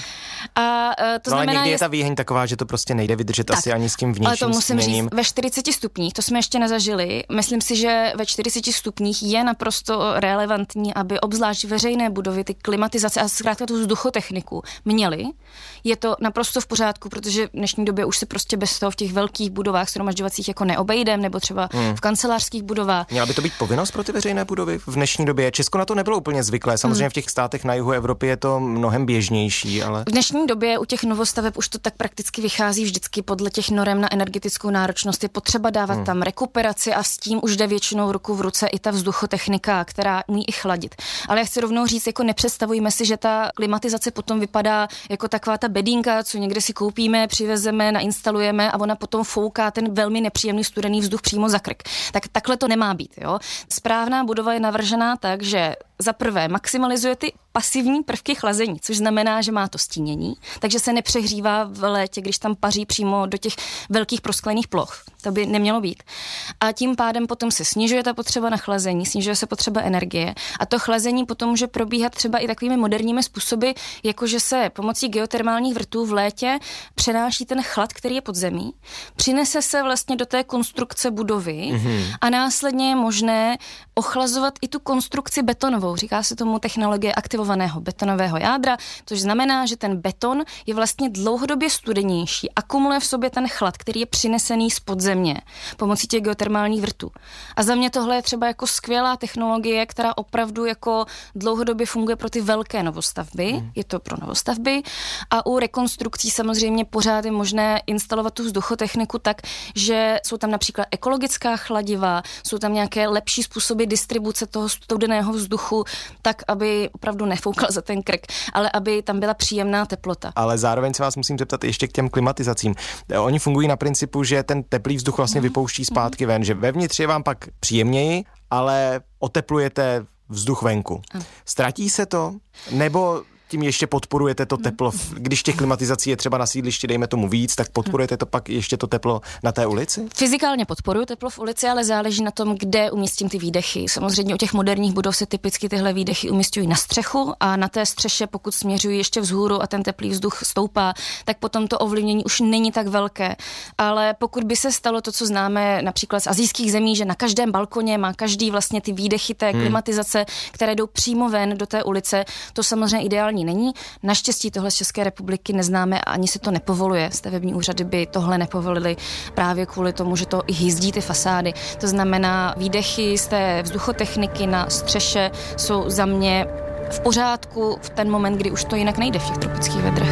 A to znamená, ale někdy je ta výheň taková, že to prostě nejde vydržet tak, asi ani s tím vnějším stíněním. Ale to musím říct, ve 40 stupních, to jsme ještě nezažili. Myslím si, že ve 40 stupních je naprosto relevantní, aby obzvlášť veřejné budovy ty klimatizace a zkrátka tu vzduchotechniku měly. Je to naprosto v pořádku, protože v dnešní době už se prostě bez toho v těch velkých budovách shromažďovacích jako neobejdem, nebo třeba v kancelářských budovách. Měla by to být povinnost pro ty veřejné budovy v dnešní době? Česko na to nebylo úplně zvyklé. Samozřejmě v těch státech na jihu Evropy je to mnohem běžnější, ale v dnešní době u těch novostaveb už to tak prakticky vychází vždycky podle těch norem na energetickou náročnost. Je potřeba dávat tam rekuperaci a s tím už jde většinou ruku v ruce i ta vzduchotechnika, která umí i chladit. Ale já chci rovnou říct, jako nepředstavujme si, že ta klimatizace potom vypadá jako taková ta bedínka, co někde si koupíme, přivezeme, nainstalujeme a ona potom fouká ten velmi nepříjemný studený vzduch přímo za krk. Tak takhle to nemá být, jo. Správná budova je navržená tak, že za prvé maximalizuje ty pasivní prvky chlazení, což znamená, že má to stínění, takže se nepřehřívá v létě, když tam paří přímo do těch velkých prosklených ploch. To by nemělo být. A tím pádem potom se snižuje ta potřeba na chlazení, snižuje se potřeba energie a to chlazení potom může probíhat třeba i takovými moderními způsoby, jakože se pomocí geotermálních vrtů v létě přenáší ten chlad, který je pod zemí, přinese se vlastně do té konstrukce budovy a následně je možné ochlazovat i tu konstrukci betonovou. Říká se tomu technologie aktivovaného betonového jádra, což znamená, že ten beton je vlastně dlouhodobě studenější, akumuluje v sobě ten chlad, který je přinesený z podzemí pomocí těch geotermálních vrtů. A za mě tohle je třeba jako skvělá technologie, která opravdu jako dlouhodobě funguje pro ty velké novostavby. Je to pro novostavby a u rekonstrukcí samozřejmě pořád je možné instalovat tu vzduchotechniku tak, že jsou tam například ekologická chladiva, jsou tam nějaké lepší způsoby distribuce toho studeného vzduchu, tak, aby opravdu nefoukal za ten krk, ale aby tam byla příjemná teplota. Ale zároveň se vás musím zeptat ještě k těm klimatizacím. Oni fungují na principu, že ten teplý vzduch vlastně vypouští zpátky ven, že vevnitř je vám pak příjemněji, ale oteplujete vzduch venku. Ztratí se to? Nebo tím ještě podporujete to teplo, když těch klimatizací je třeba na sídlišti, dejme tomu víc, tak podporujete to pak ještě to teplo na té ulici? Fyzikálně podporuju teplo v ulici, ale záleží na tom, kde umístím ty výdechy. Samozřejmě u těch moderních budov se typicky tyhle výdechy umísťují na střechu a na té střeše, pokud směřují ještě vzhůru a ten teplý vzduch stoupá, tak potom to ovlivnění už není tak velké. Ale pokud by se stalo to, co známe například z asijských zemí, že na každém balkoně má každý vlastně ty výdechy té klimatizace, které jdou přímo ven do té ulice, to samozřejmě ideální není. Naštěstí tohle z České republiky neznáme a ani se to nepovoluje. Stavební úřady by tohle nepovolili právě kvůli tomu, že to i hyzdí ty fasády. To znamená, výdechy z té vzduchotechniky na střeše jsou za mě v pořádku v ten moment, kdy už to jinak nejde v těch tropických vedrech.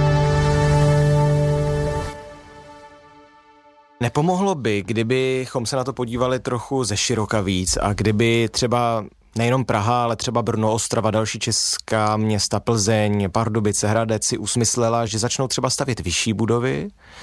Nepomohlo by, kdybychom se na to podívali trochu ze široka víc a kdyby třeba nejenom Praha, ale třeba Brno, Ostrava, další česká města, Plzeň, Pardubice, Hradec si usmyslela, že začnou třeba stavět vyšší budovy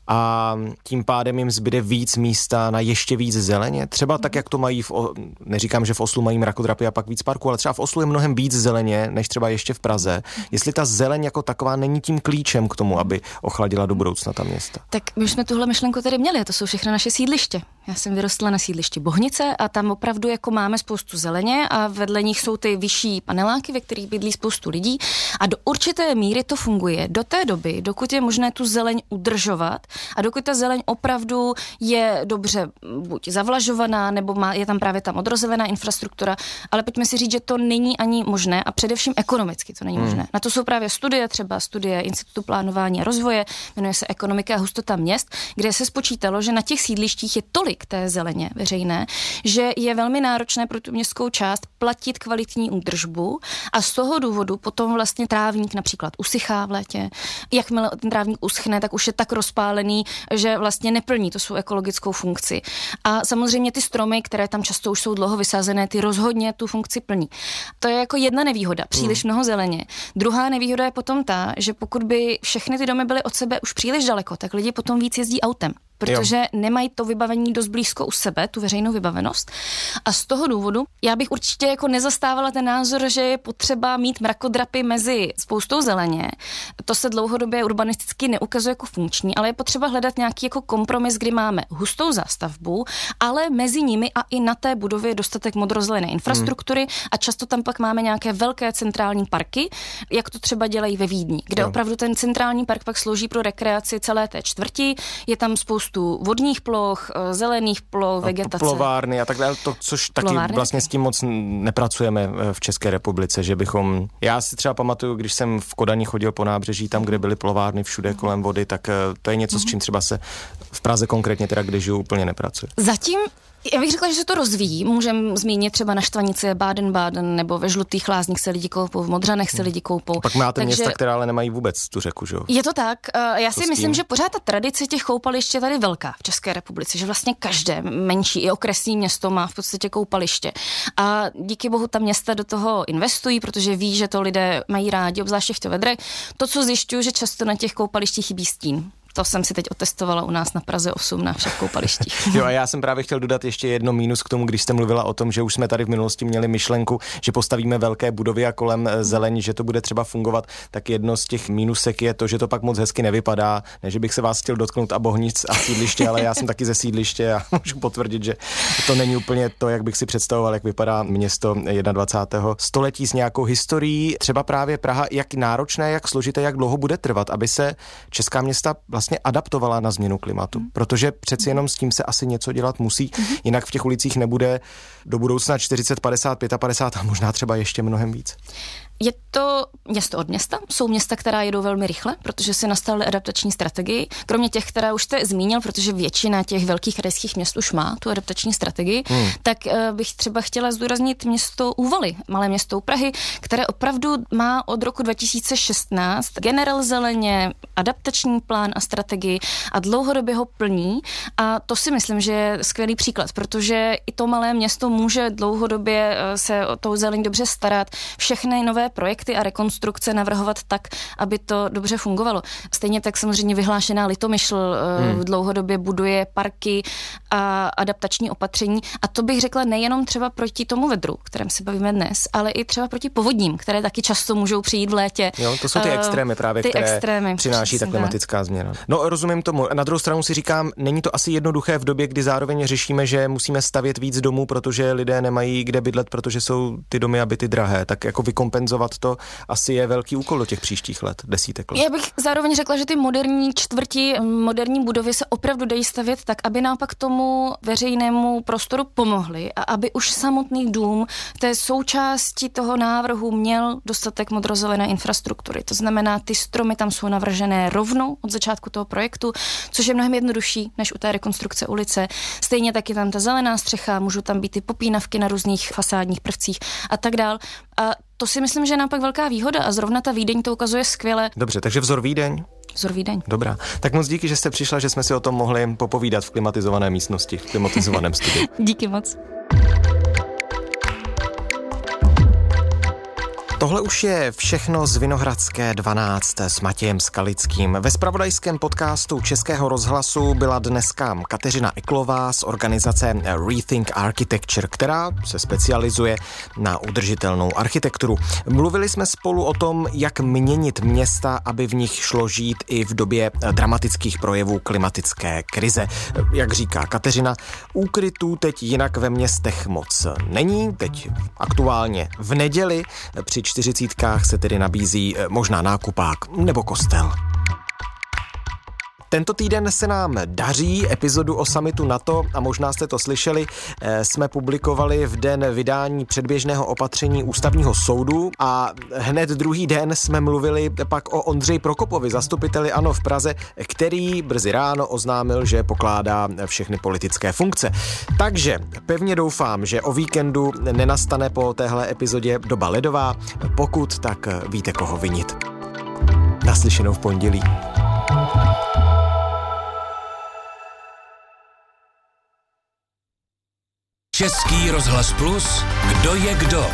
a tím pádem jim zbyde víc místa na ještě víc zeleně. Třeba tak, jak to mají neříkám, že v Oslu mají mrakodrapy a pak víc parku, ale třeba v Oslu je mnohem víc zeleně, než třeba ještě v Praze. Jestli ta zeleň jako taková není tím klíčem k tomu, aby ochladila do budoucna ta města. Tak my už jsme tuhle myšlenku tady měli, a to jsou všechno naše sídliště. Já jsem vyrostla na sídlišti Bohnice a tam opravdu jako máme spoustu zeleně a vedle nich jsou ty vyšší paneláky, ve kterých bydlí spoustu lidí a do určité míry to funguje do té doby, dokud je možné tu zeleň udržovat a dokud ta zeleň opravdu je dobře buď zavlažovaná, nebo je tam právě tam odrozelená infrastruktura, ale pojďme si říct, že to není ani možné a především ekonomicky to není možné. Na to jsou právě studie, třeba studie Institutu plánování a rozvoje, jmenuje se Ekonomika a hustota měst, kde se spočítalo, že na těch sídlištích je tolik té zeleně veřejné, že je velmi náročné pro tu městskou část platit kvalitní údržbu a z toho důvodu potom vlastně trávník například usychá v létě. Jakmile ten trávník uschne, tak už je tak rozpálený, že vlastně neplní tu svou ekologickou funkci. A samozřejmě ty stromy, které tam často už jsou dlouho vysázené, ty rozhodně tu funkci plní. To je jako jedna nevýhoda, příliš mnoho zeleně. Druhá nevýhoda je potom ta, že pokud by všechny ty domy byly od sebe už příliš daleko, tak lidi potom víc jezdí autem. Protože nemají to vybavení dost blízko u sebe, tu veřejnou vybavenost. A z toho důvodu já bych určitě jako nezastávala ten názor, že je potřeba mít mrakodrapy mezi spoustou zeleně. To se dlouhodobě urbanisticky neukazuje jako funkční, ale je potřeba hledat nějaký jako kompromis, kdy máme hustou zástavbu, ale mezi nimi a i na té budově je dostatek modrozelené infrastruktury a často tam pak máme nějaké velké centrální parky, jak to třeba dělají ve Vídni, kde opravdu ten centrální park pak slouží pro rekreaci celé té čtvrti, je tam spoustu vodních ploch, zelených ploch, vegetace. Plovárny a tak dále, což taky vlastně s tím moc nepracujeme v České republice, že bychom... Já si třeba pamatuju, když jsem v Kodani chodil po nábřeží, tam, kde byly plovárny všude kolem vody, tak to je něco, s čím třeba se v Praze konkrétně, teda kde žiju, úplně nepracuje. Zatím já bych řekla, že se to rozvíjí. Můžeme zmínit třeba na Štvanici Baden-Baden nebo ve Žlutých lázních se lidi koupou, v Modřanech se lidi koupou. Pak máte města, která ale nemají vůbec tu řeku, že jo? Je to tak. Já si myslím, že pořád ta tradice těch koupališť je tady velká v České republice, že vlastně každé menší i okresní město má v podstatě koupaliště. A díky bohu ta města do toho investují, protože ví, že to lidé mají rádi, obzvláště v těch vedrech. To, co zjišťuju, že často na těch koupalištích chybí stín. To jsem si teď otestovala u nás na Praze 8 na všech koupalištích. Jo, a já jsem právě chtěl dodat ještě jedno mínus k tomu, když jste mluvila o tom, že už jsme tady v minulosti měli myšlenku, že postavíme velké budovy a kolem zelení, že to bude třeba fungovat, tak jedno z těch mínusek je to, že to pak moc hezky nevypadá. Ne, že bych se vás chtěl dotknout a Bohnic a sídliště, ale já jsem taky ze sídliště a můžu potvrdit, že to není úplně to, jak bych si představoval, jak vypadá město 21. století s nějakou historií. Třeba právě Praha, jak náročné, jak složité, jak dlouho bude trvat, aby se česká města vlastně adaptovala na změnu klimatu, protože přeci jenom s tím se asi něco dělat musí, jinak v těch ulicích nebude do budoucna 40, 50, 55 a možná třeba ještě mnohem víc. Je to město od města. Jsou města, která jedou velmi rychle, protože si nastavili adaptační strategii. Kromě těch, která už jste zmínil, protože většina těch velkých krajských měst už má tu adaptační strategii, tak bych třeba chtěla zdůraznit město Úvaly, malé město u Prahy, které opravdu má od roku 2016 generel zeleně, adaptační plán a strategii a dlouhodobě ho plní. A to si myslím, že je skvělý příklad, protože i to malé město může dlouhodobě se o tou zeleň dobře starat. Všechny nové projekty a rekonstrukce navrhovat tak, aby to dobře fungovalo. Stejně tak samozřejmě vyhlášená Litomyšl dlouhodobě buduje parky a adaptační opatření. A to bych řekla nejenom třeba proti tomu vedru, kterém se bavíme dnes, ale i třeba proti povodním, které taky často můžou přijít v létě. Jo, to jsou ty extrémy právě, které přináší ta klimatická změna. No, rozumím tomu. Na druhou stranu si říkám, není to asi jednoduché v době, kdy zároveň řešíme, že musíme stavět víc domů, protože lidé nemají kde bydlet, protože jsou ty domy a byty drahé. Tak jako vykompenzovat to asi je velký úkol do těch příštích let, desítek let. Já bych zároveň řekla, že ty moderní čtvrti, moderní budovy se opravdu dají stavět tak, aby naopak tomu veřejnému prostoru pomohly a aby už samotný dům té součásti toho návrhu měl dostatek modrozelené infrastruktury. To znamená, ty stromy tam jsou navržené rovnou od začátku toho projektu, což je mnohem jednodušší než u té rekonstrukce ulice. Stejně tak je tam ta zelená střecha, můžou tam být ty popínavky na různých fasádních prvcích a tak dál. A to si myslím, že je naopak velká výhoda a zrovna ta Vídeň to ukazuje skvěle. Dobře, takže vzor Vídeň? Vzor Vídeň. Dobrá. Tak moc díky, že jste přišla, že jsme si o tom mohli popovídat v klimatizované místnosti, v klimatizovaném studiu. Díky moc. Tohle už je všechno z Vinohradské 12 s Matějem Skalickým. Ve zpravodajském podcastu Českého rozhlasu byla dneska Kateřina Eklová z organizace Rethink Architecture, která se specializuje na udržitelnou architekturu. Mluvili jsme spolu o tom, jak měnit města, aby v nich šlo žít i v době dramatických projevů klimatické krize. Jak říká Kateřina, úkrytů teď jinak ve městech moc není. Teď aktuálně v neděli při 40 se tedy nabízí možná nákupák nebo kostel. Tento týden se nám daří, epizodu o summitu NATO, a možná jste to slyšeli, jsme publikovali v den vydání předběžného opatření Ústavního soudu a hned druhý den jsme mluvili pak o Ondřeji Prokopovi, zastupiteli ANO v Praze, který brzy ráno oznámil, že pokládá všechny politické funkce. Takže pevně doufám, že o víkendu nenastane po téhle epizodě doba ledová, pokud tak víte, koho vinit. Naslyšenou v pondělí. Český rozhlas Plus, kdo je kdo?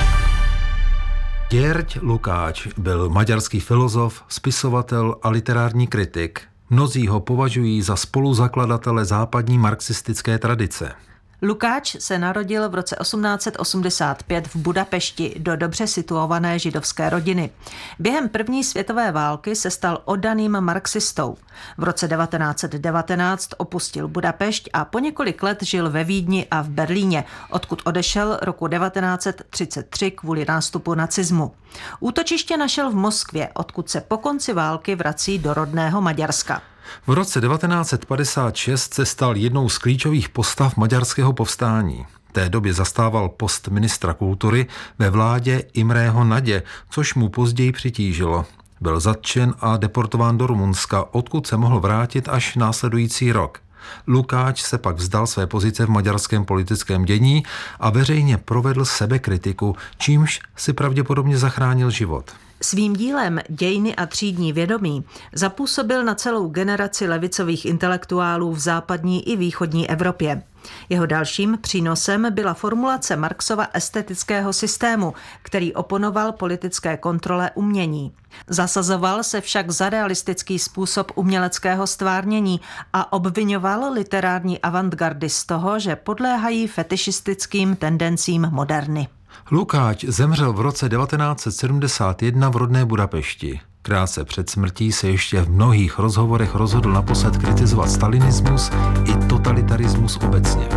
György Lukács byl maďarský filozof, spisovatel a literární kritik. Mnozí ho považují za spoluzakladatele západní marxistické tradice. Lukács se narodil v roce 1885 v Budapešti do dobře situované židovské rodiny. Během první světové války se stal oddaným marxistou. V roce 1919 opustil Budapešť a po několik let žil ve Vídni a v Berlíně, odkud odešel roku 1933 kvůli nástupu nacismu. Útočiště našel v Moskvě, odkud se po konci války vrací do rodného Maďarska. V roce 1956 se stal jednou z klíčových postav maďarského povstání. V té době zastával post ministra kultury ve vládě Imreho Nadě, což mu později přitížilo. Byl zatčen a deportován do Rumunska, odkud se mohl vrátit až následující rok. Lukács se pak vzdal své pozice v maďarském politickém dění a veřejně provedl sebekritiku, čímž si pravděpodobně zachránil život. Svým dílem Dějiny a třídní vědomí zapůsobil na celou generaci levicových intelektuálů v západní i východní Evropě. Jeho dalším přínosem byla formulace Marxova estetického systému, který oponoval politické kontrole umění. Zasazoval se však za realistický způsob uměleckého stvárnění a obviňoval literární avantgardy z toho, že podléhají fetišistickým tendencím moderny. Lukács zemřel v roce 1971 v rodné Budapešti. Krátce před smrtí se ještě v mnohých rozhovorech rozhodl naposled kritizovat stalinismus i totalitarismus obecně.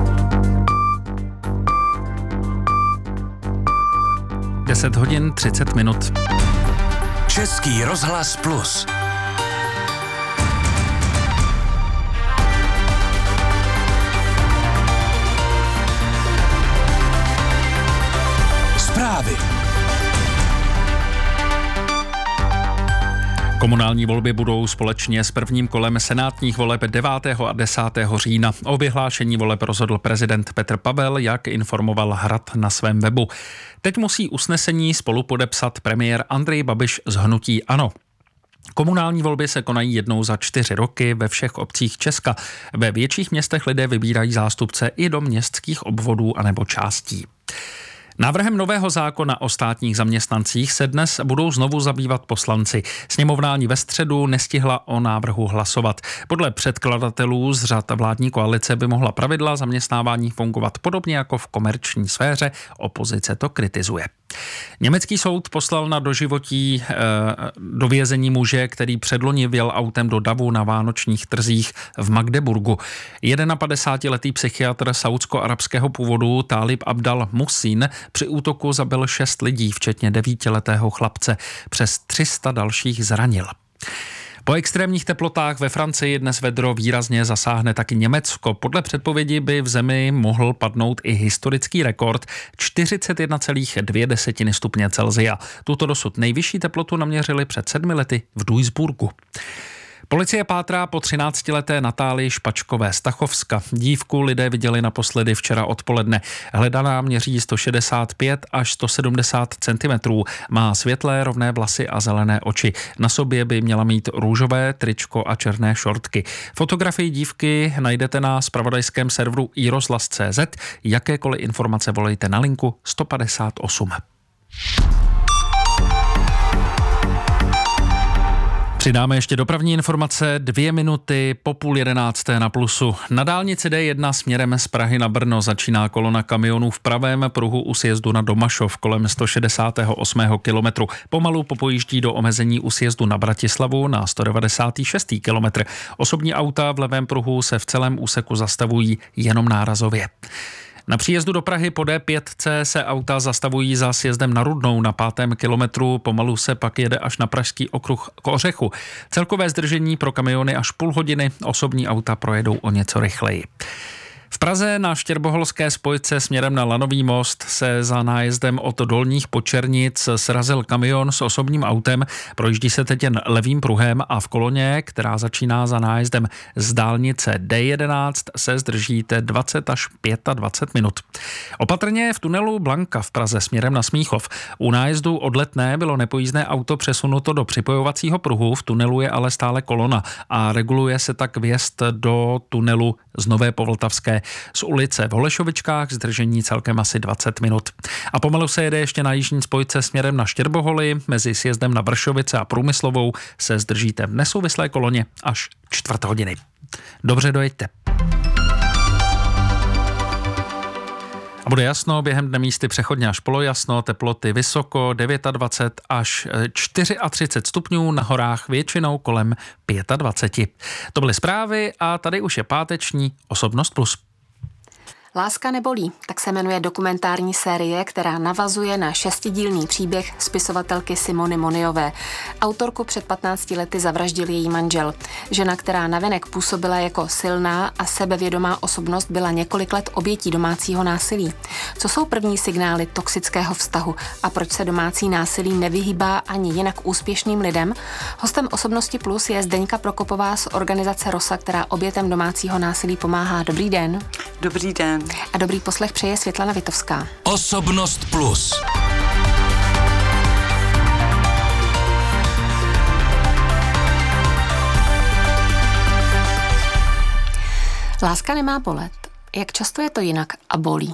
10 hodin 30 minut. Český rozhlas Plus. Zprávy. Komunální volby budou společně s prvním kolem senátních voleb 9. a 10. října. O vyhlášení voleb rozhodl prezident Petr Pavel, jak informoval Hrad na svém webu. Teď musí usnesení spolupodepsat premiér Andrej Babiš z hnutí ANO. Komunální volby se konají jednou za 4 roky ve všech obcích Česka. Ve větších městech lidé vybírají zástupce i do městských obvodů anebo částí. Návrhem nového zákona o státních zaměstnancích se dnes budou znovu zabývat poslanci. Sněmovna ani ve středu nestihla o návrhu hlasovat. Podle předkladatelů z řad vládní koalice by mohla pravidla zaměstnávání fungovat podobně jako v komerční sféře. Opozice to kritizuje. Německý soud poslal na doživotí do vězení muže, který předloni vjel autem do davu na vánočních trzích v Magdeburgu. 51letý psychiatr saúdsko-arabského původu Talib Abdal Musin při útoku zabil 6 lidí, včetně 9letého chlapce. Přes 300 dalších zranil. Po extrémních teplotách ve Francii dnes vedro výrazně zasáhne taky Německo. Podle předpovědi by v zemi mohl padnout i historický rekord 41,2 stupně Celsia. Tuto dosud nejvyšší teplotu naměřili před 7 lety v Duisburgu. Policie pátrá po 13leté Natálii Špačkové z Tachovska. Dívku lidé viděli naposledy včera odpoledne. Hledaná měří 165 až 170 cm. Má světlé rovné vlasy a zelené oči. Na sobě by měla mít růžové tričko a černé šortky. Fotografii dívky najdete na zpravodajském serveru iRozhlas.cz. Jakékoliv informace volejte na linku 158. Přidáme ještě dopravní informace 2 minuty po 10:30 na Plusu. Na dálnici D1 směrem z Prahy na Brno začíná kolona kamionů v pravém pruhu u sjezdu na Domašov kolem 168. kilometru. Pomalu popojíždí do omezení u sjezdu na Bratislavu na 196. kilometr. Osobní auta v levém pruhu se v celém úseku zastavují jenom nárazově. Na příjezdu do Prahy po D5 se auta zastavují za sjezdem na Rudnou na 5. kilometru, pomalu se pak jede až na Pražský okruh k Ořechu. Celkové zdržení pro kamiony až půl hodiny, osobní auta projedou o něco rychleji. V Praze na Štěrboholské spojce směrem na Lanový most se za nájezdem od Dolních Počernic srazil kamion s osobním autem. Projíždí se teď jen levým pruhem a v koloně, která začíná za nájezdem z dálnice D11, se zdržíte 20 až 25 minut. Opatrně v tunelu Blanka v Praze směrem na Smíchov. U nájezdu od Letné bylo nepojízdné auto přesunuto do připojovacího pruhu, v tunelu je ale stále kolona a reguluje se tak vjezd do tunelu z Nové Povltavské. Z ulice v Holešovičkách zdržení celkem asi 20 minut. A pomalu se jede ještě na jižní spojce směrem na Štěrboholy, mezi sjezdem na Vršovice a Průmyslovou se zdržíte v nesouvislé koloně až 1/4 hodiny. Dobře dojeďte. A bude jasno, během dne místy přechodně až polojasno, teploty vysoko 29 až 34 stupňů, na horách většinou kolem 25. To byly zprávy a tady už je páteční Osobnost plus. Láska nebolí, tak se jmenuje dokumentární série, která navazuje na 6dílný příběh spisovatelky Simony Moniové. Autorku před 15 lety zavraždil její manžel. Žena, která navenek působila jako silná a sebevědomá osobnost, byla několik let obětí domácího násilí. Co jsou první signály toxického vztahu a proč se domácí násilí nevyhýbá ani jinak úspěšným lidem? Hostem Osobnosti plus je Zdeňka Prokopová z organizace ROSA, která obětem domácího násilí pomáhá. Dobrý den. Dobrý den. A dobrý poslech přeje Světlana Vitovská. Osobnost plus. Láska nemá bolet. Jak často je to jinak a bolí?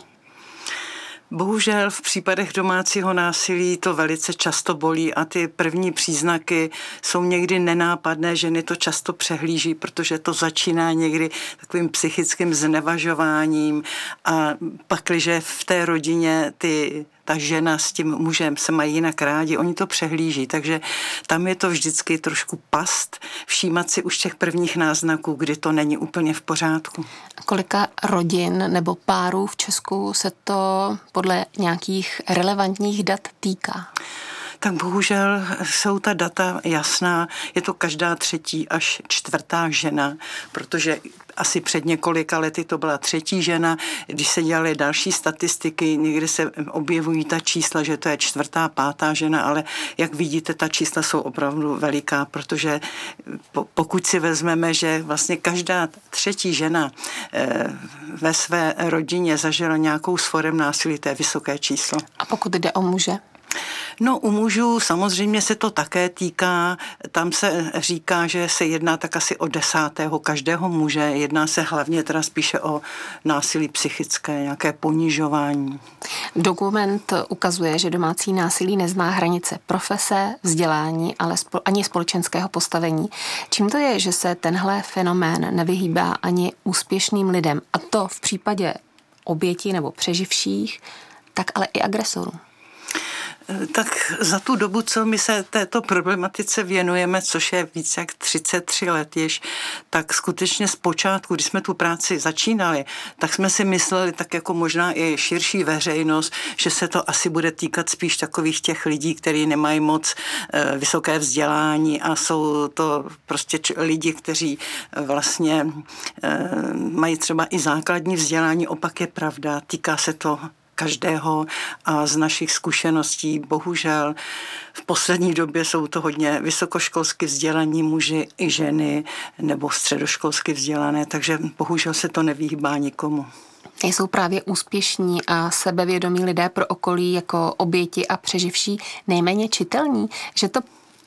Bohužel v případech domácího násilí to velice často bolí a ty první příznaky jsou někdy nenápadné, ženy to často přehlíží, protože to začíná někdy takovým psychickým znevažováním a pakliže v té rodině ta žena s tím mužem se mají jinak rádi, oni to přehlíží, takže tam je to vždycky trošku past, všímat si už těch prvních náznaků, kdy to není úplně v pořádku. Kolika rodin nebo párů v Česku se to podle nějakých relevantních dat týká? Tak bohužel jsou ta data jasná, je to každá 3. až 4. žena, protože asi před několika lety to byla 3. žena, když se dělaly další statistiky, někdy se objevují ta čísla, že to je 4., 5. žena, ale jak vidíte, ta čísla jsou opravdu veliká, protože pokud si vezmeme, že vlastně každá 3. žena ve své rodině zažila nějakou z forem násilí, to je vysoké číslo. A pokud jde o muže? No u mužů samozřejmě se to také týká, tam se říká, že se jedná tak asi o 10. každého muže, jedná se hlavně teda spíše o násilí psychické, nějaké ponižování. Dokument ukazuje, že domácí násilí nezná hranice profese, vzdělání, ale ani společenského postavení. Čím to je, že se tenhle fenomén nevyhýbá ani úspěšným lidem, a to v případě obětí nebo přeživších, tak ale i agresorů? Tak za tu dobu, co my se této problematice věnujeme, což je více jak 33 let již, tak skutečně zpočátku, když jsme tu práci začínali, tak jsme si mysleli, tak jako možná i širší veřejnost, že se to asi bude týkat spíš takových těch lidí, kteří nemají moc vysoké vzdělání a jsou to prostě lidi, kteří vlastně mají třeba i základní vzdělání. Opak je pravda, týká se to každého a z našich zkušeností bohužel v poslední době jsou to hodně vysokoškolsky vzdělaní muži i ženy nebo středoškolsky vzdělané, takže bohužel se to nevyhýbá nikomu. Jsou právě úspěšní a sebevědomí lidé pro okolí jako oběti a přeživší nejméně čitelní, že to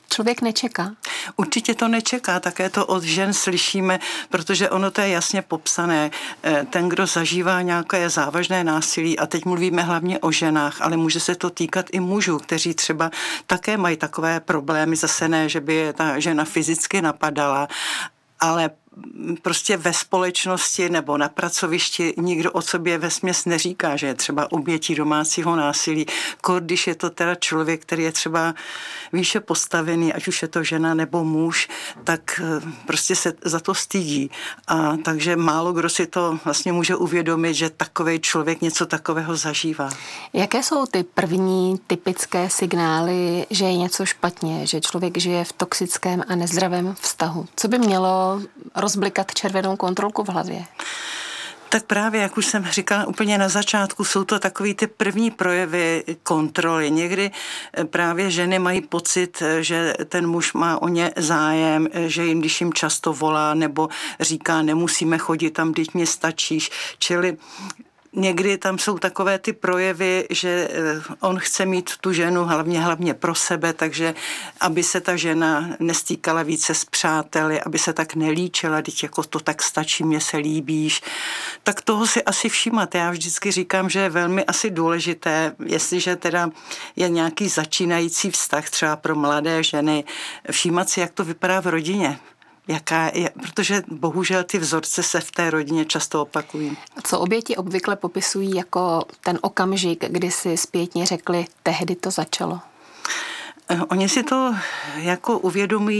člověk nečeká. Určitě to nečeká, také to od žen slyšíme, protože ono to je jasně popsané. Ten, kdo zažívá nějaké závažné násilí, a teď mluvíme hlavně o ženách, ale může se to týkat i mužů, kteří třeba také mají takové problémy, zase ne, že by je ta žena fyzicky napadala, ale prostě ve společnosti nebo na pracovišti nikdo o sobě vesměs neříká, že je třeba obětí domácího násilí. Když je to teda člověk, který je třeba výše postavený, ať už je to žena nebo muž, tak prostě se za to stydí. A takže málo kdo si to vlastně může uvědomit, že takovej člověk něco takového zažívá. Jaké jsou ty první typické signály, že je něco špatně, že člověk žije v toxickém a nezdravém vztahu? Co by mělo rozblikat červenou kontrolku v hlavě? Tak právě, jak už jsem říkala úplně na začátku, jsou to takový ty první projevy kontroly. Někdy právě ženy mají pocit, že ten muž má o ně zájem, že jim, když jim často volá nebo říká, nemusíme chodit tam, vždyť mě stačíš. Čili někdy tam jsou takové ty projevy, že on chce mít tu ženu hlavně pro sebe, takže aby se ta žena nestýkala více s přáteli, aby se tak nelíčila, teď jako to tak stačí, mně se líbíš. Tak toho si asi všímat. Já vždycky říkám, že je velmi asi důležité, jestliže teda je nějaký začínající vztah třeba pro mladé ženy, všímat si, jak to vypadá v rodině. Protože bohužel ty vzorce se v té rodině často opakují. Co oběti obvykle popisují jako ten okamžik, kdy si zpětně řekli, tehdy to začalo? Oni si to jako uvědomují